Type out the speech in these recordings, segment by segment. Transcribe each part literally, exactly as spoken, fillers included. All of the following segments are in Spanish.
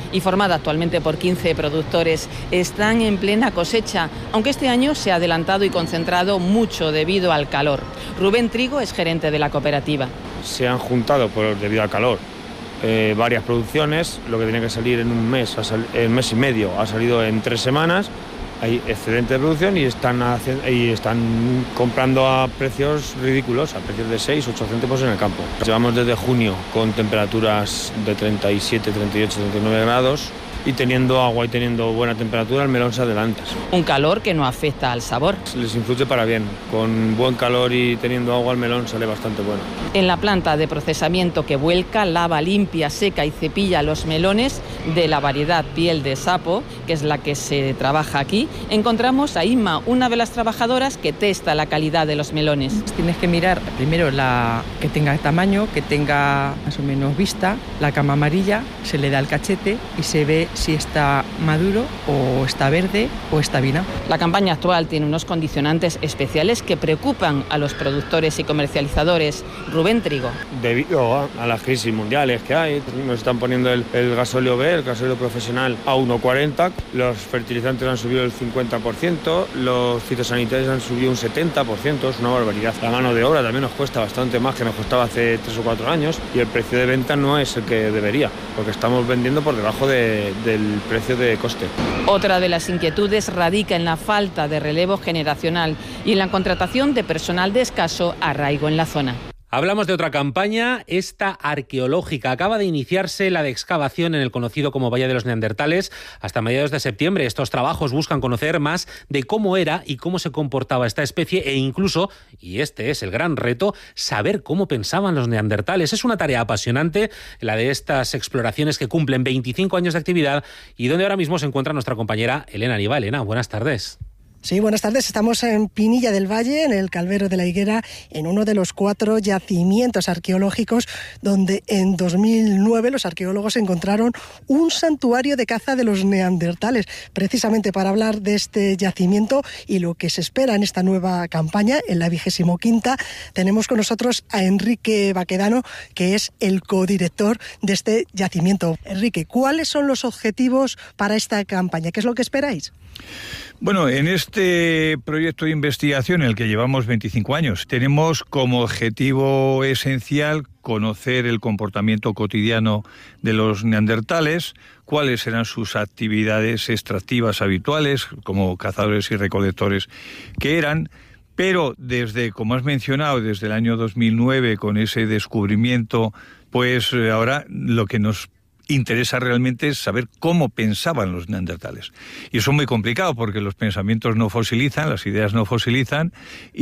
y formada actualmente por quince productores. Están en plena cosecha, aunque este año se ha adelantado y concentrado mucho debido al calor. Rubén Trigo es gerente de la cooperativa. Se han juntado por, debido al calor eh, varias producciones, lo que tenía que salir en un mes, en mes y medio, ha salido en tres semanas. Hay excedente de producción y están, haciendo, y están comprando a precios ridículos, a precios de seis, ocho céntimos en el campo. Llevamos desde junio con temperaturas de treinta y siete, treinta y ocho, treinta y nueve grados y teniendo agua y teniendo buena temperatura el melón se adelanta. Un calor que no afecta al sabor. Les influye para bien, con buen calor y teniendo agua el melón sale bastante bueno. En la planta de procesamiento que vuelca, lava, limpia, seca y cepilla los melones de la variedad piel de sapo, que es la que se trabaja aquí, encontramos a Inma, una de las trabajadoras que testa la calidad de los melones. Tienes que mirar primero la que tenga tamaño, que tenga más o menos vista, la cama amarilla, se le da el cachete y se ve si está maduro o está verde o está vino. La campaña actual tiene unos condicionantes especiales que preocupan a los productores y comercializadores. Rubén Trigo. Debido a, a las crisis mundiales que hay, nos están poniendo el, el gasóleo B, el gasóleo profesional a uno cuarenta, los fertilizantes han subido el cincuenta por ciento, los fitosanitarios han subido un setenta por ciento, es una barbaridad. La mano de obra también nos cuesta bastante más que nos costaba hace tres o cuatro años y el precio de venta no es el que debería, porque estamos vendiendo por debajo de del precio de coste. Otra de las inquietudes radica en la falta de relevo generacional y en la contratación de personal de escaso arraigo en la zona. Hablamos de otra campaña, esta arqueológica. Acaba de iniciarse la de excavación en el conocido como Valle de los Neandertales hasta mediados de septiembre. Estos trabajos buscan conocer más de cómo era y cómo se comportaba esta especie e incluso, y este es el gran reto, saber cómo pensaban los neandertales. Es una tarea apasionante, la de estas exploraciones que cumplen veinticinco años de actividad y donde ahora mismo se encuentra nuestra compañera Elena Niva. Elena, buenas tardes. Sí, buenas tardes. Estamos en Pinilla del Valle, en el Calvero de la Higuera, en uno de los cuatro yacimientos arqueológicos donde en dos mil nueve los arqueólogos encontraron un santuario de caza de los neandertales. Precisamente para hablar de este yacimiento y lo que se espera en esta nueva campaña, en la vigésimo quinta, tenemos con nosotros a Enrique Baquedano, que es el codirector de este yacimiento. Enrique, ¿cuáles son los objetivos para esta campaña? ¿Qué es lo que esperáis? Bueno, en este proyecto de investigación, en el que llevamos veinticinco años, tenemos como objetivo esencial conocer el comportamiento cotidiano de los neandertales, cuáles eran sus actividades extractivas habituales, como cazadores y recolectores que eran, pero desde, como has mencionado, desde el año dos mil nueve, con ese descubrimiento, pues ahora lo que nos interesa realmente es saber cómo pensaban los neandertales. Y eso es muy complicado porque los pensamientos no fosilizan, las ideas no fosilizan,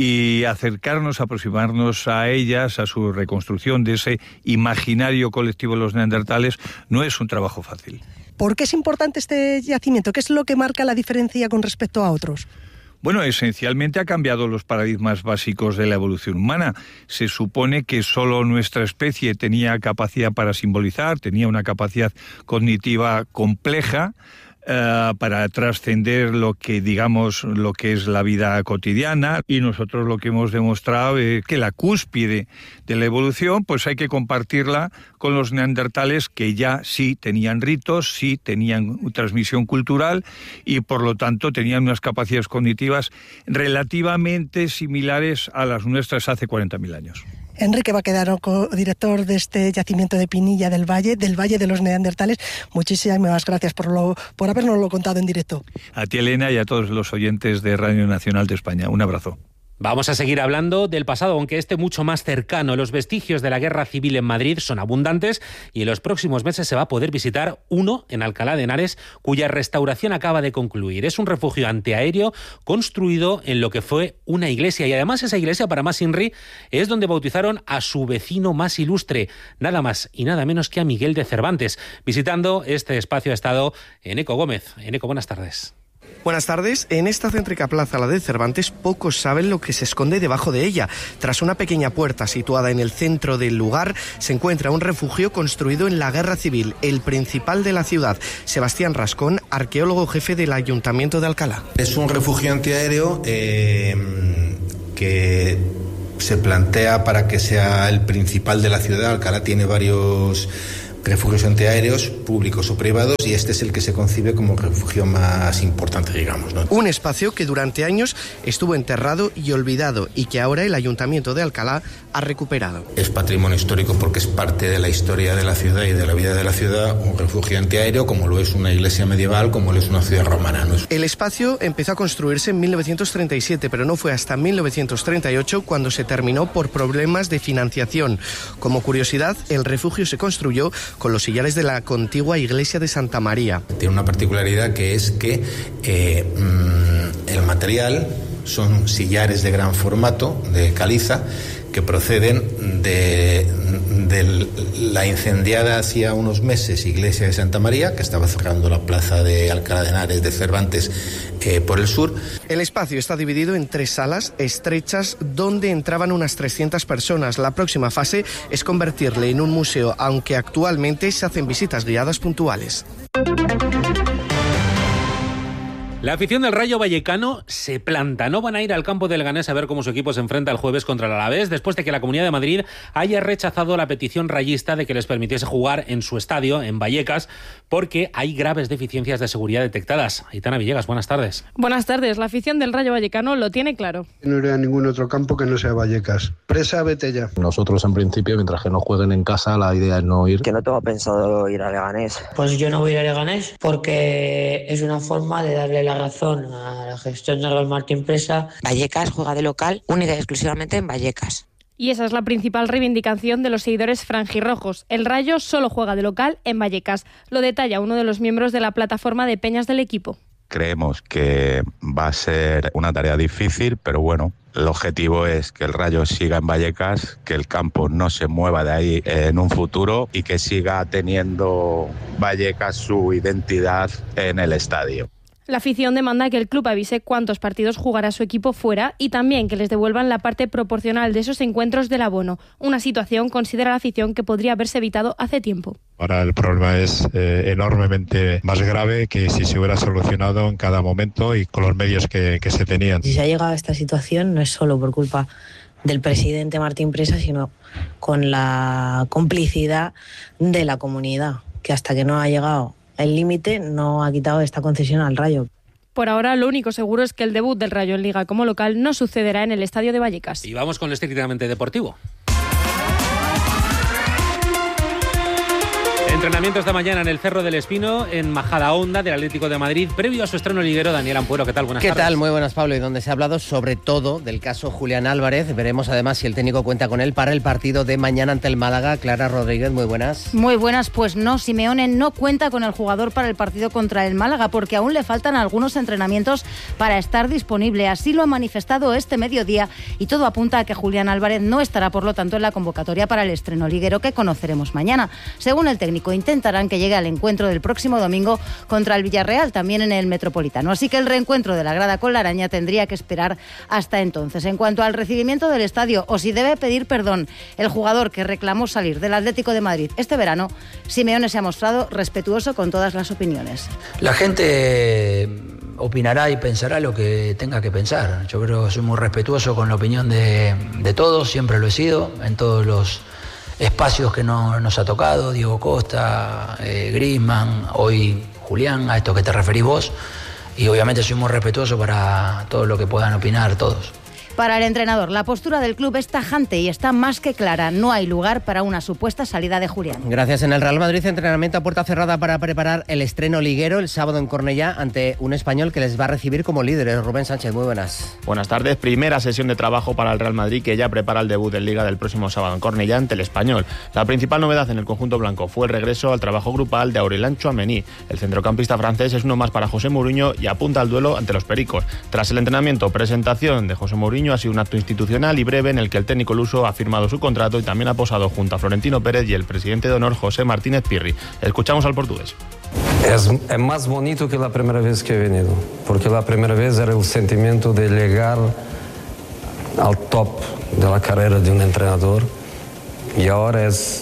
y acercarnos, aproximarnos a ellas, a su reconstrucción de ese imaginario colectivo de los neandertales, no es un trabajo fácil. ¿Por qué es importante este yacimiento? ¿Qué es lo que marca la diferencia con respecto a otros? Bueno, esencialmente ha cambiado los paradigmas básicos de la evolución humana. Se supone que solo nuestra especie tenía capacidad para simbolizar, tenía una capacidad cognitiva compleja, Uh, para trascender lo que, digamos, lo que es la vida cotidiana, y nosotros lo que hemos demostrado es que la cúspide de la evolución pues hay que compartirla con los neandertales, que ya sí tenían ritos, sí tenían transmisión cultural y por lo tanto tenían unas capacidades cognitivas relativamente similares a las nuestras hace cuarenta mil años. Enrique Baquedano, director de este yacimiento de Pinilla del Valle, del Valle de los Neandertales. Muchísimas gracias por, lo, por habernoslo contado en directo. A ti, Elena, y a todos los oyentes de Radio Nacional de España. Un abrazo. Vamos a seguir hablando del pasado, aunque este mucho más cercano. Los vestigios de la guerra civil en Madrid son abundantes y en los próximos meses se va a poder visitar uno en Alcalá de Henares, cuya restauración acaba de concluir. Es un refugio antiaéreo construido en lo que fue una iglesia, y además esa iglesia, para más Inri, es donde bautizaron a su vecino más ilustre, nada más y nada menos que a Miguel de Cervantes. Visitando este espacio ha estado Eneco Gómez. Eneco, buenas tardes. Buenas tardes. En esta céntrica plaza, la de Cervantes, pocos saben lo que se esconde debajo de ella. Tras una pequeña puerta situada en el centro del lugar, se encuentra un refugio construido en la Guerra Civil, el principal de la ciudad. Sebastián Rascón, arqueólogo jefe del Ayuntamiento de Alcalá. Es un refugio antiaéreo eh, que se plantea para que sea el principal de la ciudad. Alcalá tiene varios refugios antiaéreos públicos o privados y este es el que se concibe como refugio más importante, digamos, ¿no? Un espacio que durante años estuvo enterrado y olvidado y que ahora el Ayuntamiento de Alcalá ha recuperado. Es patrimonio histórico porque es parte de la historia de la ciudad y de la vida de la ciudad, un refugio antiaéreo como lo es una iglesia medieval, como lo es una ciudad romana, ¿no? El espacio empezó a construirse en mil novecientos treinta y siete, pero no fue hasta mil novecientos treinta y ocho cuando se terminó por problemas de financiación. Como curiosidad, el refugio se construyó con los sillares de la contigua iglesia de Santa María. Tiene una particularidad que es que eh, mmm, el material son sillares de gran formato, de caliza, que proceden de, de la incendiada hacía unos meses iglesia de Santa María, que estaba cerrando la plaza de Alcalá de Henares de Cervantes eh, por el sur. El espacio está dividido en tres salas estrechas donde entraban unas trescientas personas. La próxima fase es convertirle en un museo, aunque actualmente se hacen visitas guiadas puntuales. La afición del Rayo Vallecano se planta. No van a ir al campo del Leganés a ver cómo su equipo se enfrenta el jueves contra el Alavés, después de que la Comunidad de Madrid haya rechazado la petición rayista de que les permitiese jugar en su estadio, en Vallecas, porque hay graves deficiencias de seguridad detectadas. Aitana Villegas, buenas tardes. Buenas tardes. La afición del Rayo Vallecano lo tiene claro. No iré a ningún otro campo que no sea Vallecas. Presa, vete ya. Nosotros, en principio, mientras que no jueguen en casa, la idea es no ir. Que no tengo pensado ir a Leganés. Pues yo no voy a ir a Leganés porque es una forma de darle la razón a la gestión de Martín Presa. Vallecas juega de local única y exclusivamente en Vallecas. Y esa es la principal reivindicación de los seguidores franjirrojos. El Rayo solo juega de local en Vallecas. Lo detalla uno de los miembros de la plataforma de peñas del equipo. Creemos que va a ser una tarea difícil, pero bueno, el objetivo es que el Rayo siga en Vallecas, que el campo no se mueva de ahí en un futuro y que siga teniendo Vallecas su identidad en el estadio. La afición demanda que el club avise cuántos partidos jugará su equipo fuera y también que les devuelvan la parte proporcional de esos encuentros del abono, una situación, considera la afición, que podría haberse evitado hace tiempo. Ahora el problema es eh, enormemente más grave que si se hubiera solucionado en cada momento y con los medios que, que se tenían. Si se ha llegado a esta situación no es solo por culpa del presidente Martín Presa, sino con la complicidad de la comunidad, que hasta que no ha llegado el límite no ha quitado esta concesión al Rayo. Por ahora, lo único seguro es que el debut del Rayo en Liga como local no sucederá en el estadio de Vallecas. Y vamos con lo estrictamente deportivo. Entrenamiento esta mañana en el Cerro del Espino, en Majadahonda, del Atlético de Madrid, previo a su estreno liguero. Daniel Ampuero, ¿qué tal? Buenas ¿Qué tardes. tal? Muy buenas, Pablo. Y donde se ha hablado sobre todo del caso Julián Álvarez. Veremos además si el técnico cuenta con él para el partido de mañana ante el Málaga. Clara Rodríguez, muy buenas. Muy buenas, pues no, Simeone no cuenta con el jugador para el partido contra el Málaga porque aún le faltan algunos entrenamientos para estar disponible. Así lo ha manifestado este mediodía y todo apunta a que Julián Álvarez no estará, por lo tanto, en la convocatoria para el estreno liguero que conoceremos mañana. Según el técnico, intentarán que llegue al encuentro del próximo domingo contra el Villarreal, también en el Metropolitano. Así que el reencuentro de la grada con la araña tendría que esperar hasta entonces. En cuanto al recibimiento del estadio, o si debe pedir perdón el jugador que reclamó salir del Atlético de Madrid este verano, Simeone se ha mostrado respetuoso con todas las opiniones. La gente opinará y pensará lo que tenga que pensar. Yo creo que soy muy respetuoso con la opinión de, de todos, siempre lo he sido, en todos los espacios que no, nos ha tocado, Diego Costa, eh, Griezmann, hoy Julián, a esto que te referís vos, y obviamente soy muy respetuoso para todo lo que puedan opinar todos. Para el entrenador, la postura del club es tajante y está más que clara. No hay lugar para una supuesta salida de Julián. Gracias. En el Real Madrid, entrenamiento a puerta cerrada para preparar el estreno liguero el sábado en Cornellá ante un español que les va a recibir como líderes. Rubén Sánchez, muy buenas. Buenas tardes. Primera sesión de trabajo para el Real Madrid, que ya prepara el debut en Liga del próximo sábado en Cornellá ante el Español. La principal novedad en el conjunto blanco fue el regreso al trabajo grupal de Aurélien Tchouaméni. El centrocampista francés es uno más para José Mourinho y apunta al duelo ante los Pericos. Tras el entrenamiento, presentación de José Mourinho, ha sido un acto institucional y breve en el que el técnico luso ha firmado su contrato y también ha posado junto a Florentino Pérez y el presidente de honor José Martínez Pirri. Escuchamos al portugués. Es, es más bonito que la primera vez que he venido, porque la primera vez era el sentimiento de llegar al top de la carrera de un entrenador y ahora es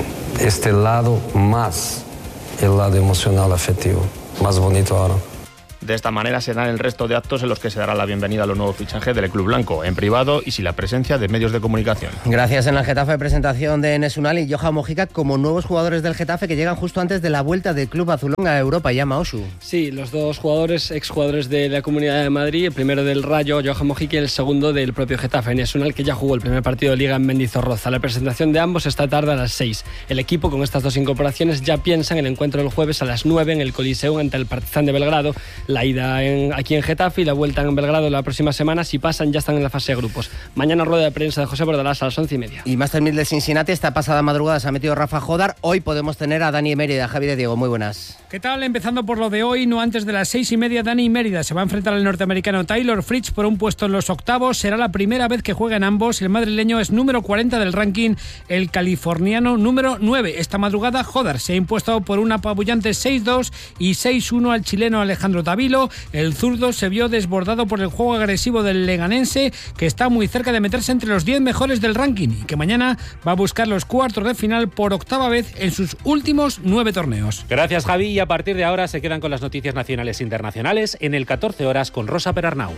este lado más el lado emocional afectivo, más bonito ahora. De esta manera serán el resto de actos en los que se dará la bienvenida a los nuevos fichajes del club blanco, en privado y sin la presencia de medios de comunicación. Gracias. En el Getafe, presentación de Enes Unal y Johan Mojica como nuevos jugadores del Getafe que llegan justo antes de la vuelta del club azulón a Europa. Llama Osu. Sí, los dos jugadores, exjugadores de la Comunidad de Madrid, el primero del Rayo, Johan Mojica, y el segundo del propio Getafe, Enes Unal, que ya jugó el primer partido de Liga en Mendizorroza. La presentación de ambos esta tarde a las seis. El equipo, con estas dos incorporaciones, ya piensa en el encuentro del jueves a las nueve en el Coliseum ante el Partizan de Belgrado. La ida en, aquí en Getafe y la vuelta en Belgrado la próxima semana. Si pasan, ya están en la fase de grupos. Mañana rueda de prensa de José Bordalás a las once y media. Y Master mil de Cincinnati, esta pasada madrugada se ha metido Rafa Jodar. Hoy podemos tener a Dani Mérida. Javi de Diego, muy buenas. ¿Qué tal? Empezando por lo de hoy, no antes de las seis y media, Dani Mérida se va a enfrentar al norteamericano Taylor Fritz por un puesto en los octavos. Será la primera vez que juegan ambos. El madrileño es número cuarenta del ranking, el californiano número nueve. Esta madrugada Jodar se ha impuesto por un apabullante seis dos y seis uno al chileno Alejandro Tavilo. El zurdo se vio desbordado por el juego agresivo del leganense, que está muy cerca de meterse entre los diez mejores del ranking y que mañana va a buscar los cuartos de final por octava vez en sus últimos nueve torneos. Gracias, Javi, y a partir de ahora se quedan con las noticias nacionales e internacionales en el catorce horas con Rosa Perarnau.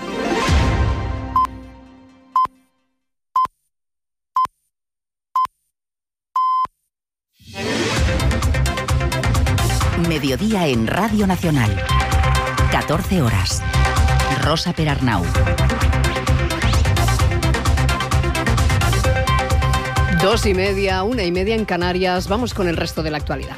Mediodía en Radio Nacional. catorce horas. Rosa Perarnau. Dos y media, una y media en Canarias. Vamos con el resto de la actualidad.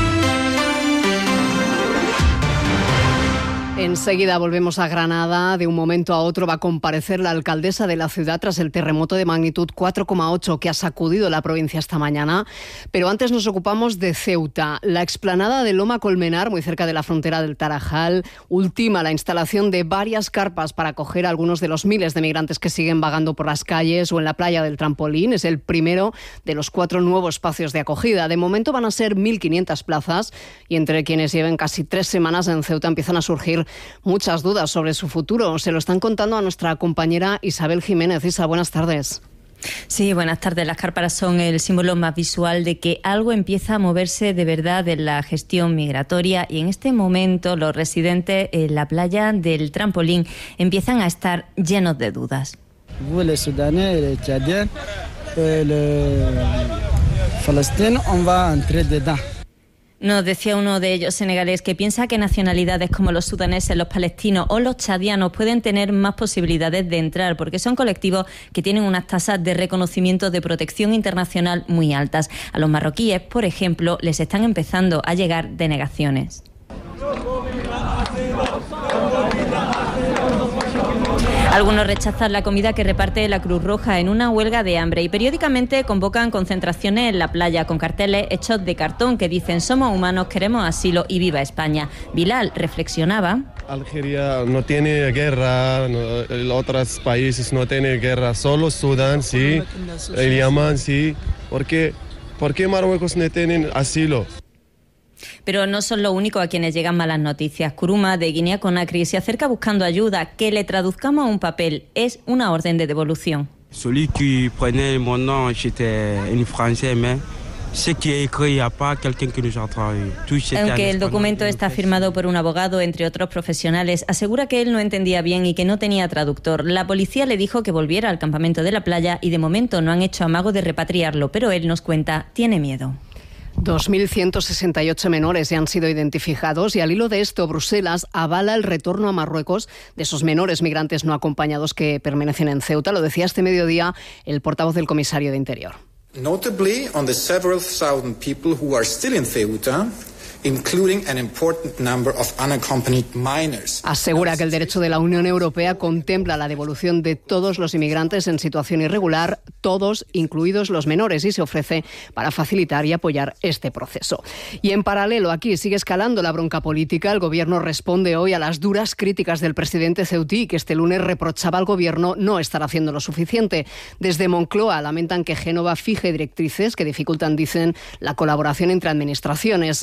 Enseguida volvemos a Granada. De un momento a otro va a comparecer la alcaldesa de la ciudad tras el terremoto de magnitud cuatro coma ocho que ha sacudido la provincia esta mañana. Pero antes nos ocupamos de Ceuta. La explanada de Loma Colmenar, muy cerca de la frontera del Tarajal, ultima la instalación de varias carpas para acoger a algunos de los miles de migrantes que siguen vagando por las calles o en la playa del Trampolín. Es el primero de los cuatro nuevos espacios de acogida. De momento van a ser mil quinientas plazas y entre quienes lleven casi tres semanas en Ceuta empiezan a surgir muchas dudas sobre su futuro. Se lo están contando a nuestra compañera Isabel Jiménez. Isa, buenas tardes. Sí, buenas tardes. Las carpas son el símbolo más visual de que algo empieza a moverse de verdad en la gestión migratoria y en este momento los residentes en la playa del Trampolín empiezan a estar llenos de dudas. Les Soudanais, les Tchadiens, les Palestiniens, on va entrer dedans. Nos decía uno de ellos, senegalés, que piensa que nacionalidades como los sudaneses, los palestinos o los chadianos pueden tener más posibilidades de entrar porque son colectivos que tienen unas tasas de reconocimiento de protección internacional muy altas. A los marroquíes, por ejemplo, les están empezando a llegar denegaciones. Algunos rechazan la comida que reparte la Cruz Roja en una huelga de hambre y periódicamente convocan concentraciones en la playa con carteles hechos de cartón que dicen somos humanos, queremos asilo y viva España. Bilal reflexionaba. Algeria no tiene guerra, no, otros países no tienen guerra, solo Sudán sí, el Yemen sí. ¿Por qué, ¿Por qué Marruecos no tienen asilo? Pero no son los únicos a quienes llegan malas noticias. Kuruma, de Guinea Conakry, se acerca buscando ayuda. Que le traduzcamos a un papel es una orden de devolución. Celui qui prenait mon nom, j'étais en français, mais ce qui est écrit, il n'y a pas quelqu'un qui nous a traduit. Aunque el documento está firmado por un abogado, entre otros profesionales, asegura que él no entendía bien y que no tenía traductor. La policía le dijo que volviera al campamento de la playa y de momento no han hecho amago de repatriarlo, pero él nos cuenta, tiene miedo. dos mil ciento sesenta y ocho menores ya han sido identificados y al hilo de esto Bruselas avala el retorno a Marruecos de esos menores migrantes no acompañados que permanecen en Ceuta. Lo decía este mediodía el portavoz del comisario de Interior. Notably on the several thousand people who are still in Ceuta, including an important number of unaccompanied minors. Asegura que el derecho de la Unión Europea contempla la devolución de todos los inmigrantes en situación irregular, todos, incluidos los menores, y se ofrece para facilitar y apoyar este proceso. Y en paralelo, aquí sigue escalando la bronca política. El Gobierno responde hoy a las duras críticas del presidente ceutí, que este lunes reprochaba al Gobierno no estar haciendo lo suficiente. Desde Moncloa lamentan que Génova fije directrices que dificultan, dicen, la colaboración entre administraciones. El P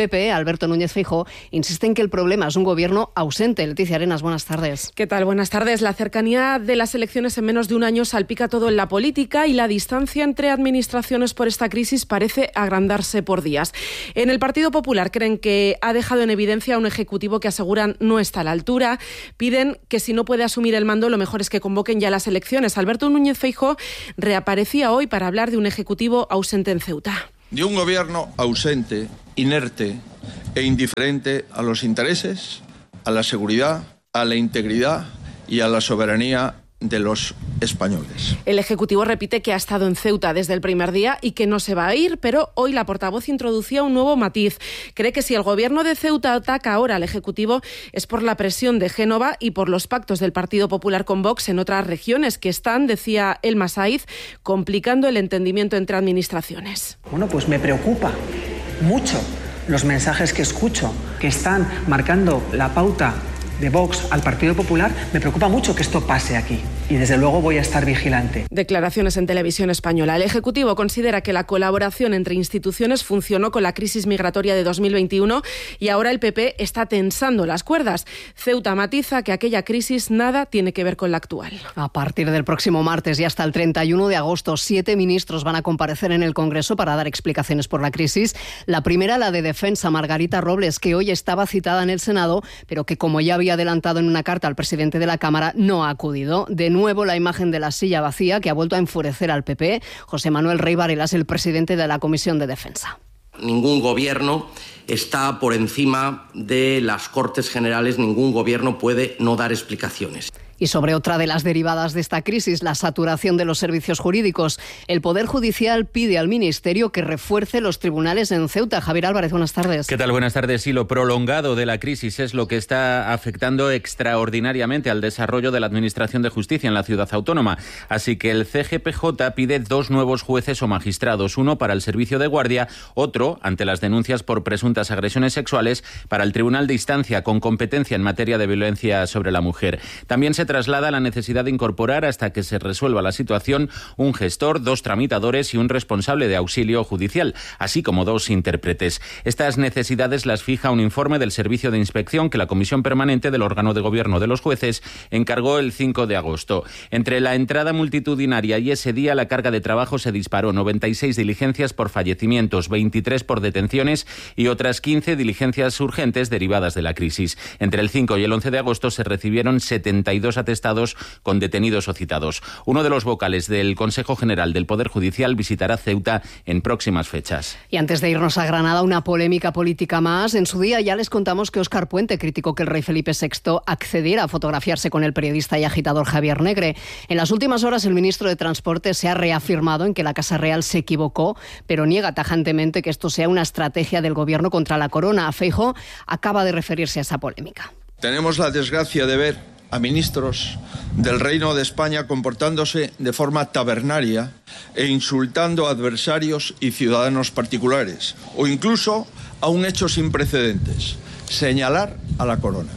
P P, Alberto Núñez Feijóo, insiste en que el problema es un gobierno ausente. Leticia Arenas, buenas tardes. ¿Qué tal? Buenas tardes. La cercanía de las elecciones en menos de un año salpica todo en la política y la distancia entre administraciones por esta crisis parece agrandarse por días. En el Partido Popular creen que ha dejado en evidencia a un ejecutivo que aseguran no está a la altura. Piden que si no puede asumir el mando, lo mejor es que convoquen ya las elecciones. Alberto Núñez Feijóo reaparecía hoy para hablar de un ejecutivo ausente en Ceuta. De un gobierno ausente, inerte e indiferente a los intereses, a la seguridad, a la integridad y a la soberanía de los españoles. El Ejecutivo repite que ha estado en Ceuta desde el primer día y que no se va a ir, pero hoy la portavoz introducía un nuevo matiz. Cree que si el gobierno de Ceuta ataca ahora al Ejecutivo es por la presión de Génova y por los pactos del Partido Popular con Vox en otras regiones que están, decía Elma Saiz, complicando el entendimiento entre administraciones. Bueno, pues me preocupa mucho los mensajes que escucho, que están marcando la pauta de Vox al Partido Popular. Me preocupa mucho que esto pase aquí y desde luego voy a estar vigilante. Declaraciones en Televisión Española. El Ejecutivo considera que la colaboración entre instituciones funcionó con la crisis migratoria de dos mil veintiuno y ahora el P P está tensando las cuerdas. Ceuta matiza que aquella crisis nada tiene que ver con la actual. A partir del próximo martes y hasta el treinta y uno de agosto, siete ministros van a comparecer en el Congreso para dar explicaciones por la crisis. La primera, la de Defensa, Margarita Robles, que hoy estaba citada en el Senado, pero que como ya había adelantado en una carta al presidente de la Cámara, no ha acudido. De nuevo la imagen de la silla vacía que ha vuelto a enfurecer al P P. José Manuel Rey Varela es el presidente de la Comisión de Defensa. Ningún gobierno está por encima de las Cortes Generales, ningún gobierno puede no dar explicaciones. Y sobre otra de las derivadas de esta crisis, la saturación de los servicios jurídicos. El Poder Judicial pide al Ministerio que refuerce los tribunales en Ceuta. Javier Álvarez, buenas tardes. ¿Qué tal? Buenas tardes. Sí, lo prolongado de la crisis es lo que está afectando extraordinariamente al desarrollo de la Administración de Justicia en la ciudad autónoma. Así que el C G P J pide dos nuevos jueces o magistrados, uno para el servicio de guardia, otro, ante las denuncias por presuntas agresiones sexuales, para el Tribunal de Instancia, con competencia en materia de violencia sobre la mujer. También se traslada la necesidad de incorporar, hasta que se resuelva la situación, un gestor, dos tramitadores y un responsable de auxilio judicial, así como dos intérpretes. Estas necesidades las fija un informe del Servicio de Inspección que la Comisión Permanente del órgano de gobierno de los jueces encargó el cinco de agosto. Entre la entrada multitudinaria y ese día, la carga de trabajo se disparó: noventa y seis diligencias por fallecimientos, veintitrés por detenciones y otras quince diligencias urgentes derivadas de la crisis. Entre el cinco y el once de agosto se recibieron setenta y dos atestados con detenidos o citados. Uno de los vocales del Consejo General del Poder Judicial visitará Ceuta en próximas fechas. Y antes de irnos a Granada, una polémica política más. En su día ya les contamos que Óscar Puente criticó que el rey Felipe sexto accediera a fotografiarse con el periodista y agitador Javier Negre. En las últimas horas, el ministro de Transporte se ha reafirmado en que la Casa Real se equivocó, pero niega tajantemente que esto sea una estrategia del gobierno contra la corona. Feijóo acaba de referirse a esa polémica. Tenemos la desgracia de ver a ministros del Reino de España comportándose de forma tabernaria e insultando a adversarios y ciudadanos particulares, o incluso a un hecho sin precedentes: señalar a la corona.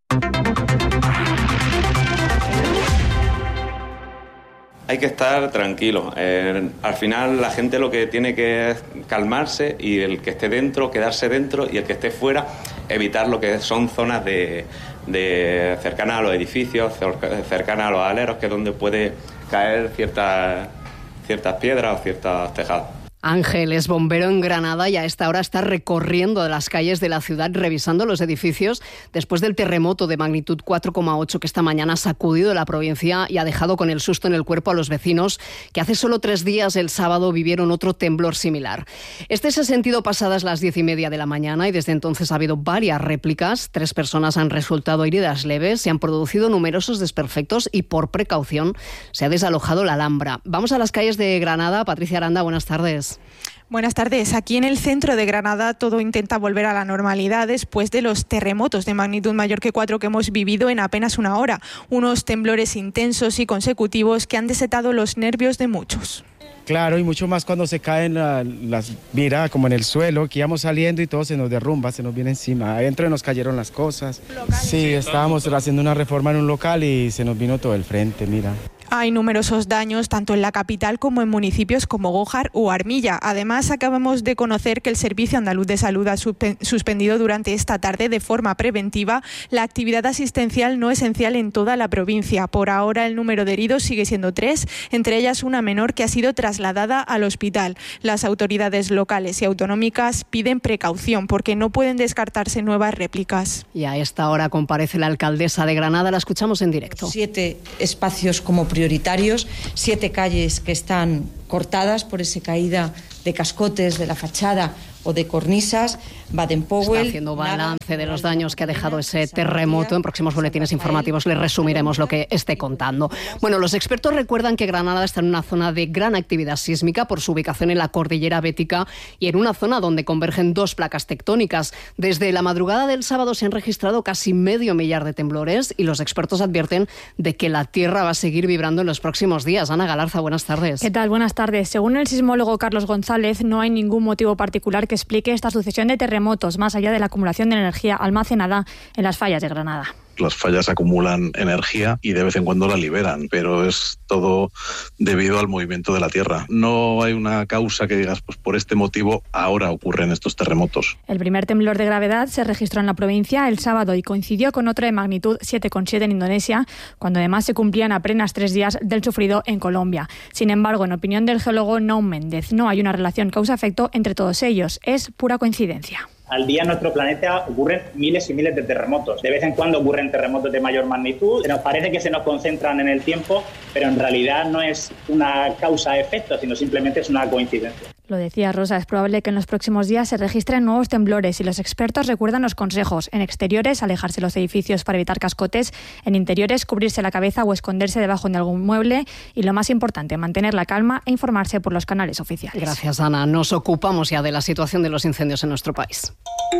Hay que estar tranquilo. Eh, al final la gente lo que tiene que es calmarse, y el que esté dentro, quedarse dentro, y el que esté fuera, evitar lo que son zonas de, de cercanas a los edificios, cercanas a los aleros, que es donde puede caer ciertas, ciertas piedras o ciertos tejados. Ángel es bombero en Granada y a esta hora está recorriendo las calles de la ciudad, revisando los edificios después del terremoto de magnitud cuatro coma ocho que esta mañana ha sacudido la provincia y ha dejado con el susto en el cuerpo a los vecinos que hace solo tres días, el sábado, vivieron otro temblor similar. Este se ha sentido pasadas las diez y media de la mañana y desde entonces ha habido varias réplicas. Tres personas han resultado heridas leves, se han producido numerosos desperfectos y por precaución se ha desalojado la Alhambra. Vamos a las calles de Granada. Patricia Aranda, buenas tardes. Buenas tardes. Aquí en el centro de Granada todo intenta volver a la normalidad después de los terremotos de magnitud mayor que cuatro que hemos vivido en apenas una hora. Unos temblores intensos y consecutivos que han desatado los nervios de muchos. Claro, y mucho más cuando se caen la, las, mira, como en el suelo, que íbamos saliendo y todo se nos derrumba, se nos viene encima. Adentro nos cayeron las cosas. Sí, estábamos haciendo una reforma en un local y se nos vino todo el frente, mira. Hay numerosos daños tanto en la capital como en municipios como Gójar o Armilla. Además, acabamos de conocer que el Servicio Andaluz de Salud ha suspendido durante esta tarde de forma preventiva la actividad asistencial no esencial en toda la provincia. Por ahora, el número de heridos sigue siendo tres, entre ellas una menor que ha sido trasladada al hospital. Las autoridades locales y autonómicas piden precaución porque no pueden descartarse nuevas réplicas. Y a esta hora comparece la alcaldesa de Granada, la escuchamos en directo. Siete espacios como prioritarios, siete calles que están cortadas por esa caída de cascotes de la fachada o de cornisas. Baden-Powell está haciendo balance de los daños que ha dejado ese terremoto. En próximos boletines informativos les resumiremos lo que esté contando. Bueno, los expertos recuerdan que Granada está en una zona de gran actividad sísmica por su ubicación en la cordillera bética y en una zona donde convergen dos placas tectónicas. Desde la madrugada del sábado se han registrado casi medio millar de temblores y los expertos advierten de que la tierra va a seguir vibrando en los próximos días. Ana Galarza, buenas tardes. ¿Qué tal? Buenas tardes. Según el sismólogo Carlos González, no hay ningún motivo particular que explique esta sucesión de terremotos más allá de la acumulación de energía almacenada en las fallas de Granada. Las fallas acumulan energía y de vez en cuando la liberan, pero es todo debido al movimiento de la Tierra. No hay una causa que digas, pues por este motivo ahora ocurren estos terremotos. El primer temblor de gravedad se registró en la provincia el sábado y coincidió con otro de magnitud siete coma siete en Indonesia, cuando además se cumplían apenas tres días del sufrido en Colombia. Sin embargo, en opinión del geólogo Naum Méndez, no hay una relación causa-efecto entre todos ellos, es pura coincidencia. Al día en nuestro planeta ocurren miles y miles de terremotos. De vez en cuando ocurren terremotos de mayor magnitud. Nos parece que se nos concentran en el tiempo, pero en realidad no es una causa-efecto, sino simplemente es una coincidencia. Lo decía Rosa, es probable que en los próximos días se registren nuevos temblores y los expertos recuerdan los consejos. En exteriores, alejarse de los edificios para evitar cascotes. En interiores, cubrirse la cabeza o esconderse debajo de algún mueble. Y lo más importante, mantener la calma e informarse por los canales oficiales. Gracias, Ana. Nos ocupamos ya de la situación de los incendios en nuestro país.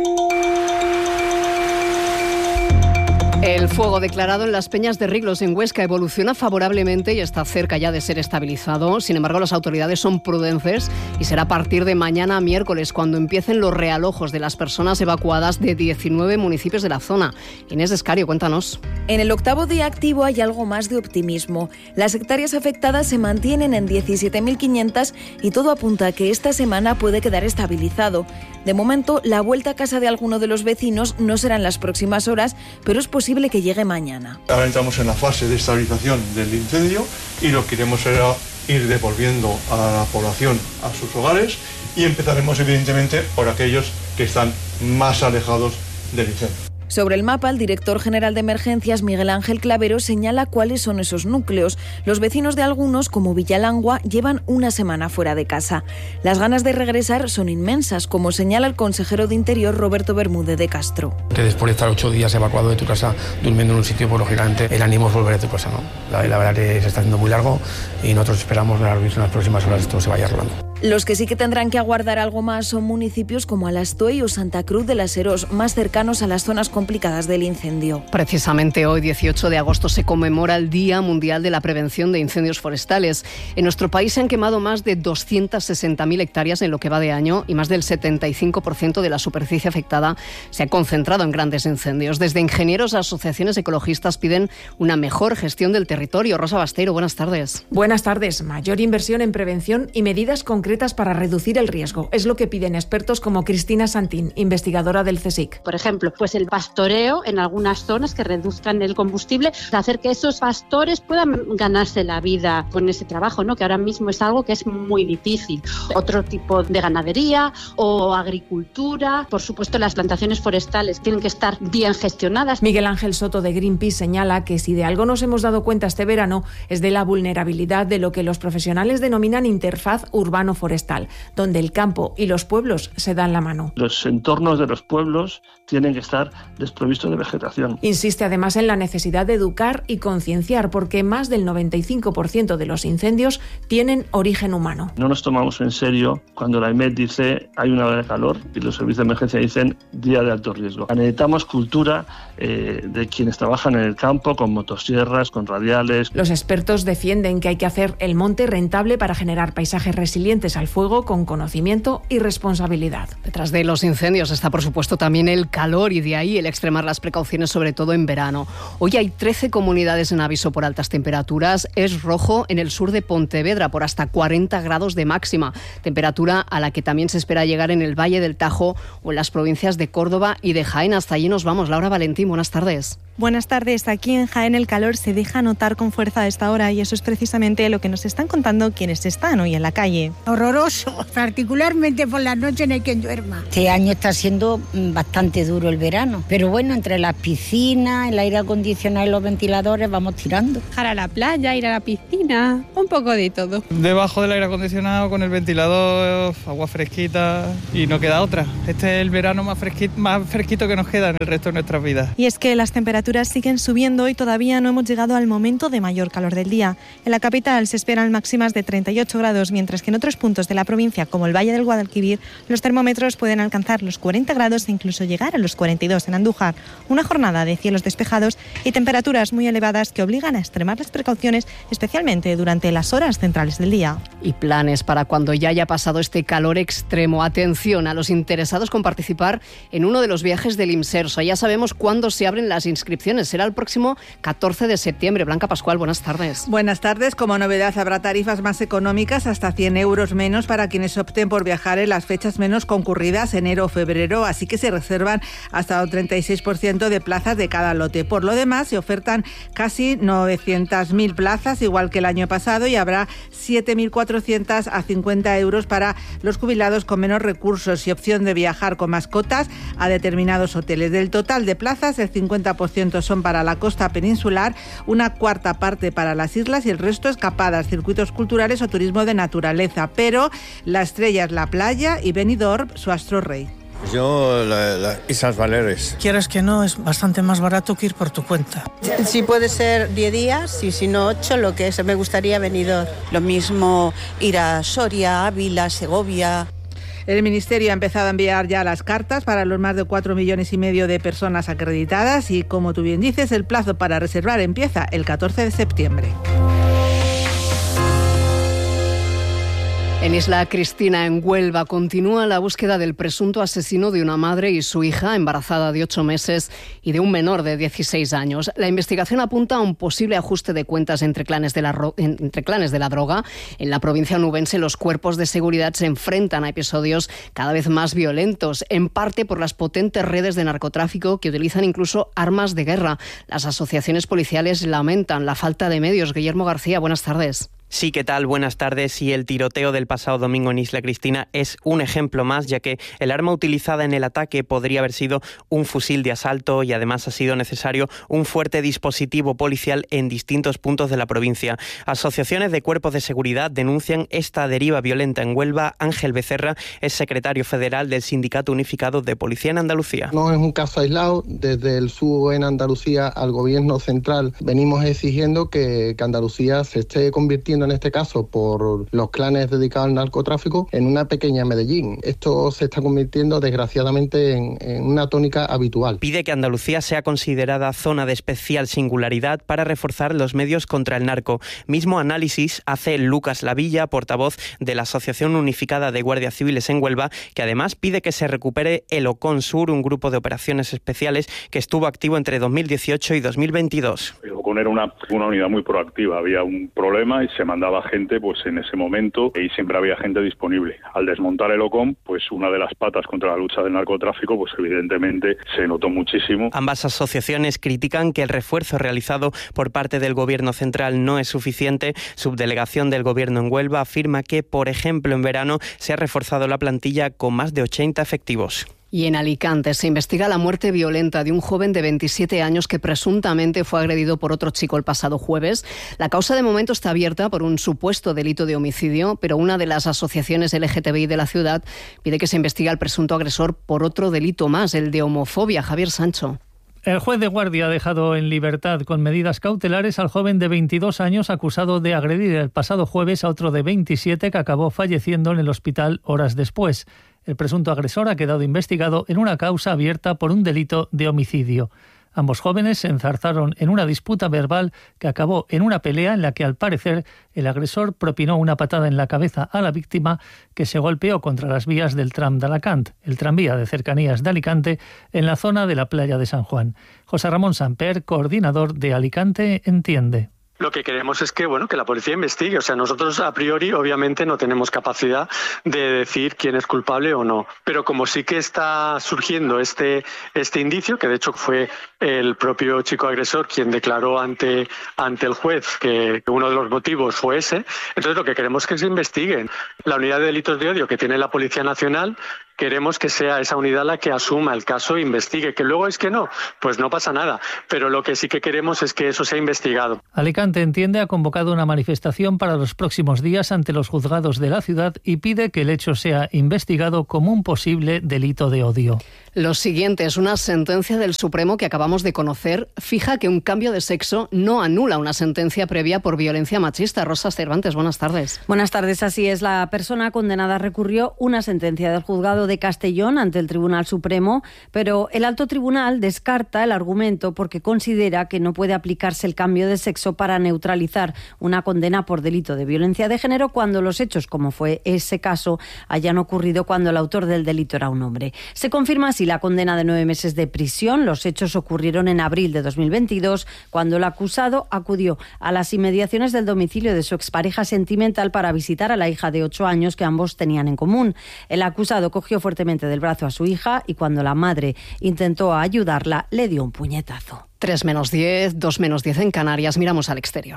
El fuego declarado en las Peñas de Riglos en Huesca evoluciona favorablemente y está cerca ya de ser estabilizado. Sin embargo, las autoridades son prudentes y será a partir de mañana miércoles cuando empiecen los realojos de las personas evacuadas de diecinueve municipios de la zona. Inés Escario, cuéntanos. En el octavo día activo hay algo más de optimismo. Las hectáreas afectadas se mantienen en diecisiete mil quinientas y todo apunta a que esta semana puede quedar estabilizado. De momento, la vuelta a casa de alguno de los vecinos no será en las próximas horas, pero es posible que llegue mañana. Ahora entramos en la fase de estabilización del incendio y lo que queremos será ir devolviendo a la población a sus hogares y empezaremos evidentemente por aquellos que están más alejados del incendio. Sobre el mapa, el director general de Emergencias, Miguel Ángel Clavero, señala cuáles son esos núcleos. Los vecinos de algunos, como Villalangua, llevan una semana fuera de casa. Las ganas de regresar son inmensas, como señala el consejero de Interior, Roberto Bermúdez de Castro. Que después de estar ocho días evacuado de tu casa, durmiendo en un sitio, pues lógicamente el ánimo es volver a tu casa, ¿no? La, la verdad que se está haciendo muy largo y nosotros esperamos que en las próximas horas esto se vaya arreglando. Los que sí que tendrán que aguardar algo más son municipios como Alastoy o Santa Cruz de las Herós, más cercanos a las zonas complicadas del incendio. Precisamente hoy, dieciocho de agosto, se conmemora el Día Mundial de la Prevención de Incendios Forestales. En nuestro país se han quemado más de doscientas sesenta mil hectáreas en lo que va de año y más del setenta y cinco por ciento de la superficie afectada se ha concentrado en grandes incendios. Desde ingenieros a asociaciones ecologistas piden una mejor gestión del territorio. Rosa Basteiro, buenas tardes. Buenas tardes. Mayor inversión en prevención y medidas concretas para reducir el riesgo. Es lo que piden expertos como Cristina Santín, investigadora del CSIC. Por ejemplo, pues el pastoreo en algunas zonas que reduzcan el combustible, hacer que esos pastores puedan ganarse la vida con ese trabajo, ¿no? Que ahora mismo es algo que es muy difícil. Otro tipo de ganadería o agricultura. Por supuesto, las plantaciones forestales tienen que estar bien gestionadas. Miguel Ángel Soto de Greenpeace señala que si de algo nos hemos dado cuenta este verano es de la vulnerabilidad de lo que los profesionales denominan interfaz urbano-forestal, donde el campo y los pueblos se dan la mano. Los entornos de los pueblos tienen que estar desprovistos de vegetación. Insiste además en la necesidad de educar y concienciar, porque más del noventa y cinco por ciento de los incendios tienen origen humano. No nos tomamos en serio cuando la E M E T dice hay una ola de calor y los servicios de emergencia dicen día de alto riesgo. Necesitamos cultura eh, de quienes trabajan en el campo con motosierras, con radiales. Los expertos defienden que hay que hacer el monte rentable para generar paisajes resilientes frentes al fuego con conocimiento y responsabilidad. Detrás de los incendios está, por supuesto, también el calor y de ahí el extremar las precauciones, sobre todo en verano. Hoy hay trece comunidades en aviso por altas temperaturas. Es rojo en el sur de Pontevedra por hasta cuarenta grados de máxima, temperatura a la que también se espera llegar en el Valle del Tajo o en las provincias de Córdoba y de Jaén. Hasta allí nos vamos. Laura Valentín, buenas tardes. Buenas tardes. Aquí en Jaén el calor se deja notar con fuerza a esta hora y eso es precisamente lo que nos están contando quienes están hoy en la calle. Horroroso, particularmente por las noches no hay quien duerma. Este año está siendo bastante duro el verano, pero bueno, entre las piscinas, el aire acondicionado y los ventiladores vamos tirando. Ir a la playa, ir a la piscina, un poco de todo. Debajo del aire acondicionado con el ventilador, agua fresquita y no queda otra. Este es el verano más fresquito, más fresquito que nos queda en el resto de nuestras vidas. Y es que las temperaturas siguen subiendo y todavía no hemos llegado al momento de mayor calor del día. En la capital se esperan máximas de treinta y ocho grados, mientras que en otros puntos de la provincia, como el Valle del Guadalquivir, los termómetros pueden alcanzar los cuarenta grados e incluso llegar a los cuarenta y dos en Andújar. Una jornada de cielos despejados y temperaturas muy elevadas que obligan a extremar las precauciones, especialmente durante las horas centrales del día. Y planes para cuando ya haya pasado este calor extremo. Atención a los interesados con participar en uno de los viajes del Imserso. Ya sabemos cuándo se abren las inscripciones. Será el próximo catorce de septiembre. Blanca Pascual, buenas tardes. Buenas tardes. Como novedad habrá tarifas más económicas, hasta cien euros menos para quienes opten por viajar en las fechas menos concurridas, enero o febrero, así que se reservan hasta un treinta y seis por ciento de plazas de cada lote. Por lo demás, se ofertan casi novecientas mil plazas, igual que el año pasado, y habrá siete mil cuatrocientos a cincuenta euros para los jubilados con menos recursos y opción de viajar con mascotas a determinados hoteles. Del total de plazas, el cincuenta por ciento son para la costa peninsular, una cuarta parte para las islas y el resto escapadas, circuitos culturales o turismo de naturaleza. Pero la estrella es la playa y Benidorm, su astro rey. Yo, las la Islas Baleares. Quieres que no, es bastante más barato que ir por tu cuenta. Si puede ser diez días y si no ocho, lo que es, me gustaría Benidorm. Lo mismo ir a Soria, Ávila, Segovia. El Ministerio ha empezado a enviar ya las cartas para los más de cuatro millones y medio de personas acreditadas y, como tú bien dices, el plazo para reservar empieza el catorce de septiembre. En Isla Cristina, en Huelva, continúa la búsqueda del presunto asesino de una madre y su hija, embarazada de ocho meses, y de un menor de dieciséis años. La investigación apunta a un posible ajuste de cuentas entre clanes de la, ro- entre clanes de la droga. En la provincia onubense, los cuerpos de seguridad se enfrentan a episodios cada vez más violentos, en parte por las potentes redes de narcotráfico que utilizan incluso armas de guerra. Las asociaciones policiales lamentan la falta de medios. Guillermo García, buenas tardes. Sí, ¿qué tal? Buenas tardes. Y el tiroteo del pasado domingo en Isla Cristina es un ejemplo más, ya que el arma utilizada en el ataque podría haber sido un fusil de asalto y además ha sido necesario un fuerte dispositivo policial en distintos puntos de la provincia. Asociaciones de cuerpos de seguridad denuncian esta deriva violenta en Huelva. Ángel Becerra es secretario federal del Sindicato Unificado de Policía en Andalucía. No es un caso aislado. Desde el sur en Andalucía al gobierno central venimos exigiendo que, que Andalucía se esté convirtiendo en este caso por los clanes dedicados al narcotráfico en una pequeña Medellín. Esto se está convirtiendo desgraciadamente en, en una tónica habitual. Pide que Andalucía sea considerada zona de especial singularidad para reforzar los medios contra el narco. Mismo análisis hace Lucas Lavilla, portavoz de la Asociación Unificada de Guardias Civiles en Huelva, que además pide que se recupere el Ocon Sur, un grupo de operaciones especiales que estuvo activo entre dos mil dieciocho y dos mil veintidós. El Ocon era una, una unidad muy proactiva. Había un problema y se mandaba gente pues en ese momento y siempre había gente disponible. Al desmontar el Ocon, pues una de las patas contra la lucha del narcotráfico, pues evidentemente se notó muchísimo. Ambas asociaciones critican que el refuerzo realizado por parte del gobierno central no es suficiente. Subdelegación del gobierno en Huelva afirma que, por ejemplo, en verano se ha reforzado la plantilla con más de ochenta efectivos. Y en Alicante se investiga la muerte violenta de un joven de veintisiete años que presuntamente fue agredido por otro chico el pasado jueves. La causa de momento está abierta por un supuesto delito de homicidio, pero una de las asociaciones L G T B I de la ciudad pide que se investigue al presunto agresor por otro delito más, el de homofobia. Javier Sancho. El juez de guardia ha dejado en libertad con medidas cautelares al joven de veintidós años acusado de agredir el pasado jueves a otro de veintisiete que acabó falleciendo en el hospital horas después. El presunto agresor ha quedado investigado en una causa abierta por un delito de homicidio. Ambos jóvenes se enzarzaron en una disputa verbal que acabó en una pelea en la que, al parecer, el agresor propinó una patada en la cabeza a la víctima, que se golpeó contra las vías del tram de Alacant, el tranvía de cercanías de Alicante, en la zona de la playa de San Juan. José Ramón Samper, coordinador de Alicante Entiende. Lo que queremos es que, bueno, que la policía investigue. O sea, nosotros a priori obviamente no tenemos capacidad de decir quién es culpable o no. Pero como sí que está surgiendo este, este indicio, que de hecho fue el propio chico agresor quien declaró ante, ante el juez que uno de los motivos fue ese, entonces lo que queremos es que se investiguen. La unidad de delitos de odio que tiene la Policía Nacional, queremos que sea esa unidad la que asuma el caso e investigue. Que luego es que no, pues no pasa nada. Pero lo que sí que queremos es que eso sea investigado. Alicante Entiende ha convocado una manifestación para los próximos días ante los juzgados de la ciudad y pide que el hecho sea investigado como un posible delito de odio. Lo siguiente es una sentencia del Supremo que acabamos de conocer. Fija que un cambio de sexo no anula una sentencia previa por violencia machista. Rosa Cervantes, buenas tardes. Buenas tardes, así es. La persona condenada recurrió una sentencia del juzgado de Castellón ante el Tribunal Supremo, pero el alto tribunal descarta el argumento porque considera que no puede aplicarse el cambio de sexo para neutralizar una condena por delito de violencia de género cuando los hechos, como fue ese caso, hayan ocurrido cuando el autor del delito era un hombre. Se confirma así la condena de nueve meses de prisión. Los hechos ocurrieron en abril de dos mil veintidós, cuando el acusado acudió a las inmediaciones del domicilio de su expareja sentimental para visitar a la hija de ocho años que ambos tenían en común. El acusado cogió fuertemente del brazo a su hija y cuando la madre intentó ayudarla, le dio un puñetazo. tres menos diez, dos menos diez en Canarias. Miramos al exterior.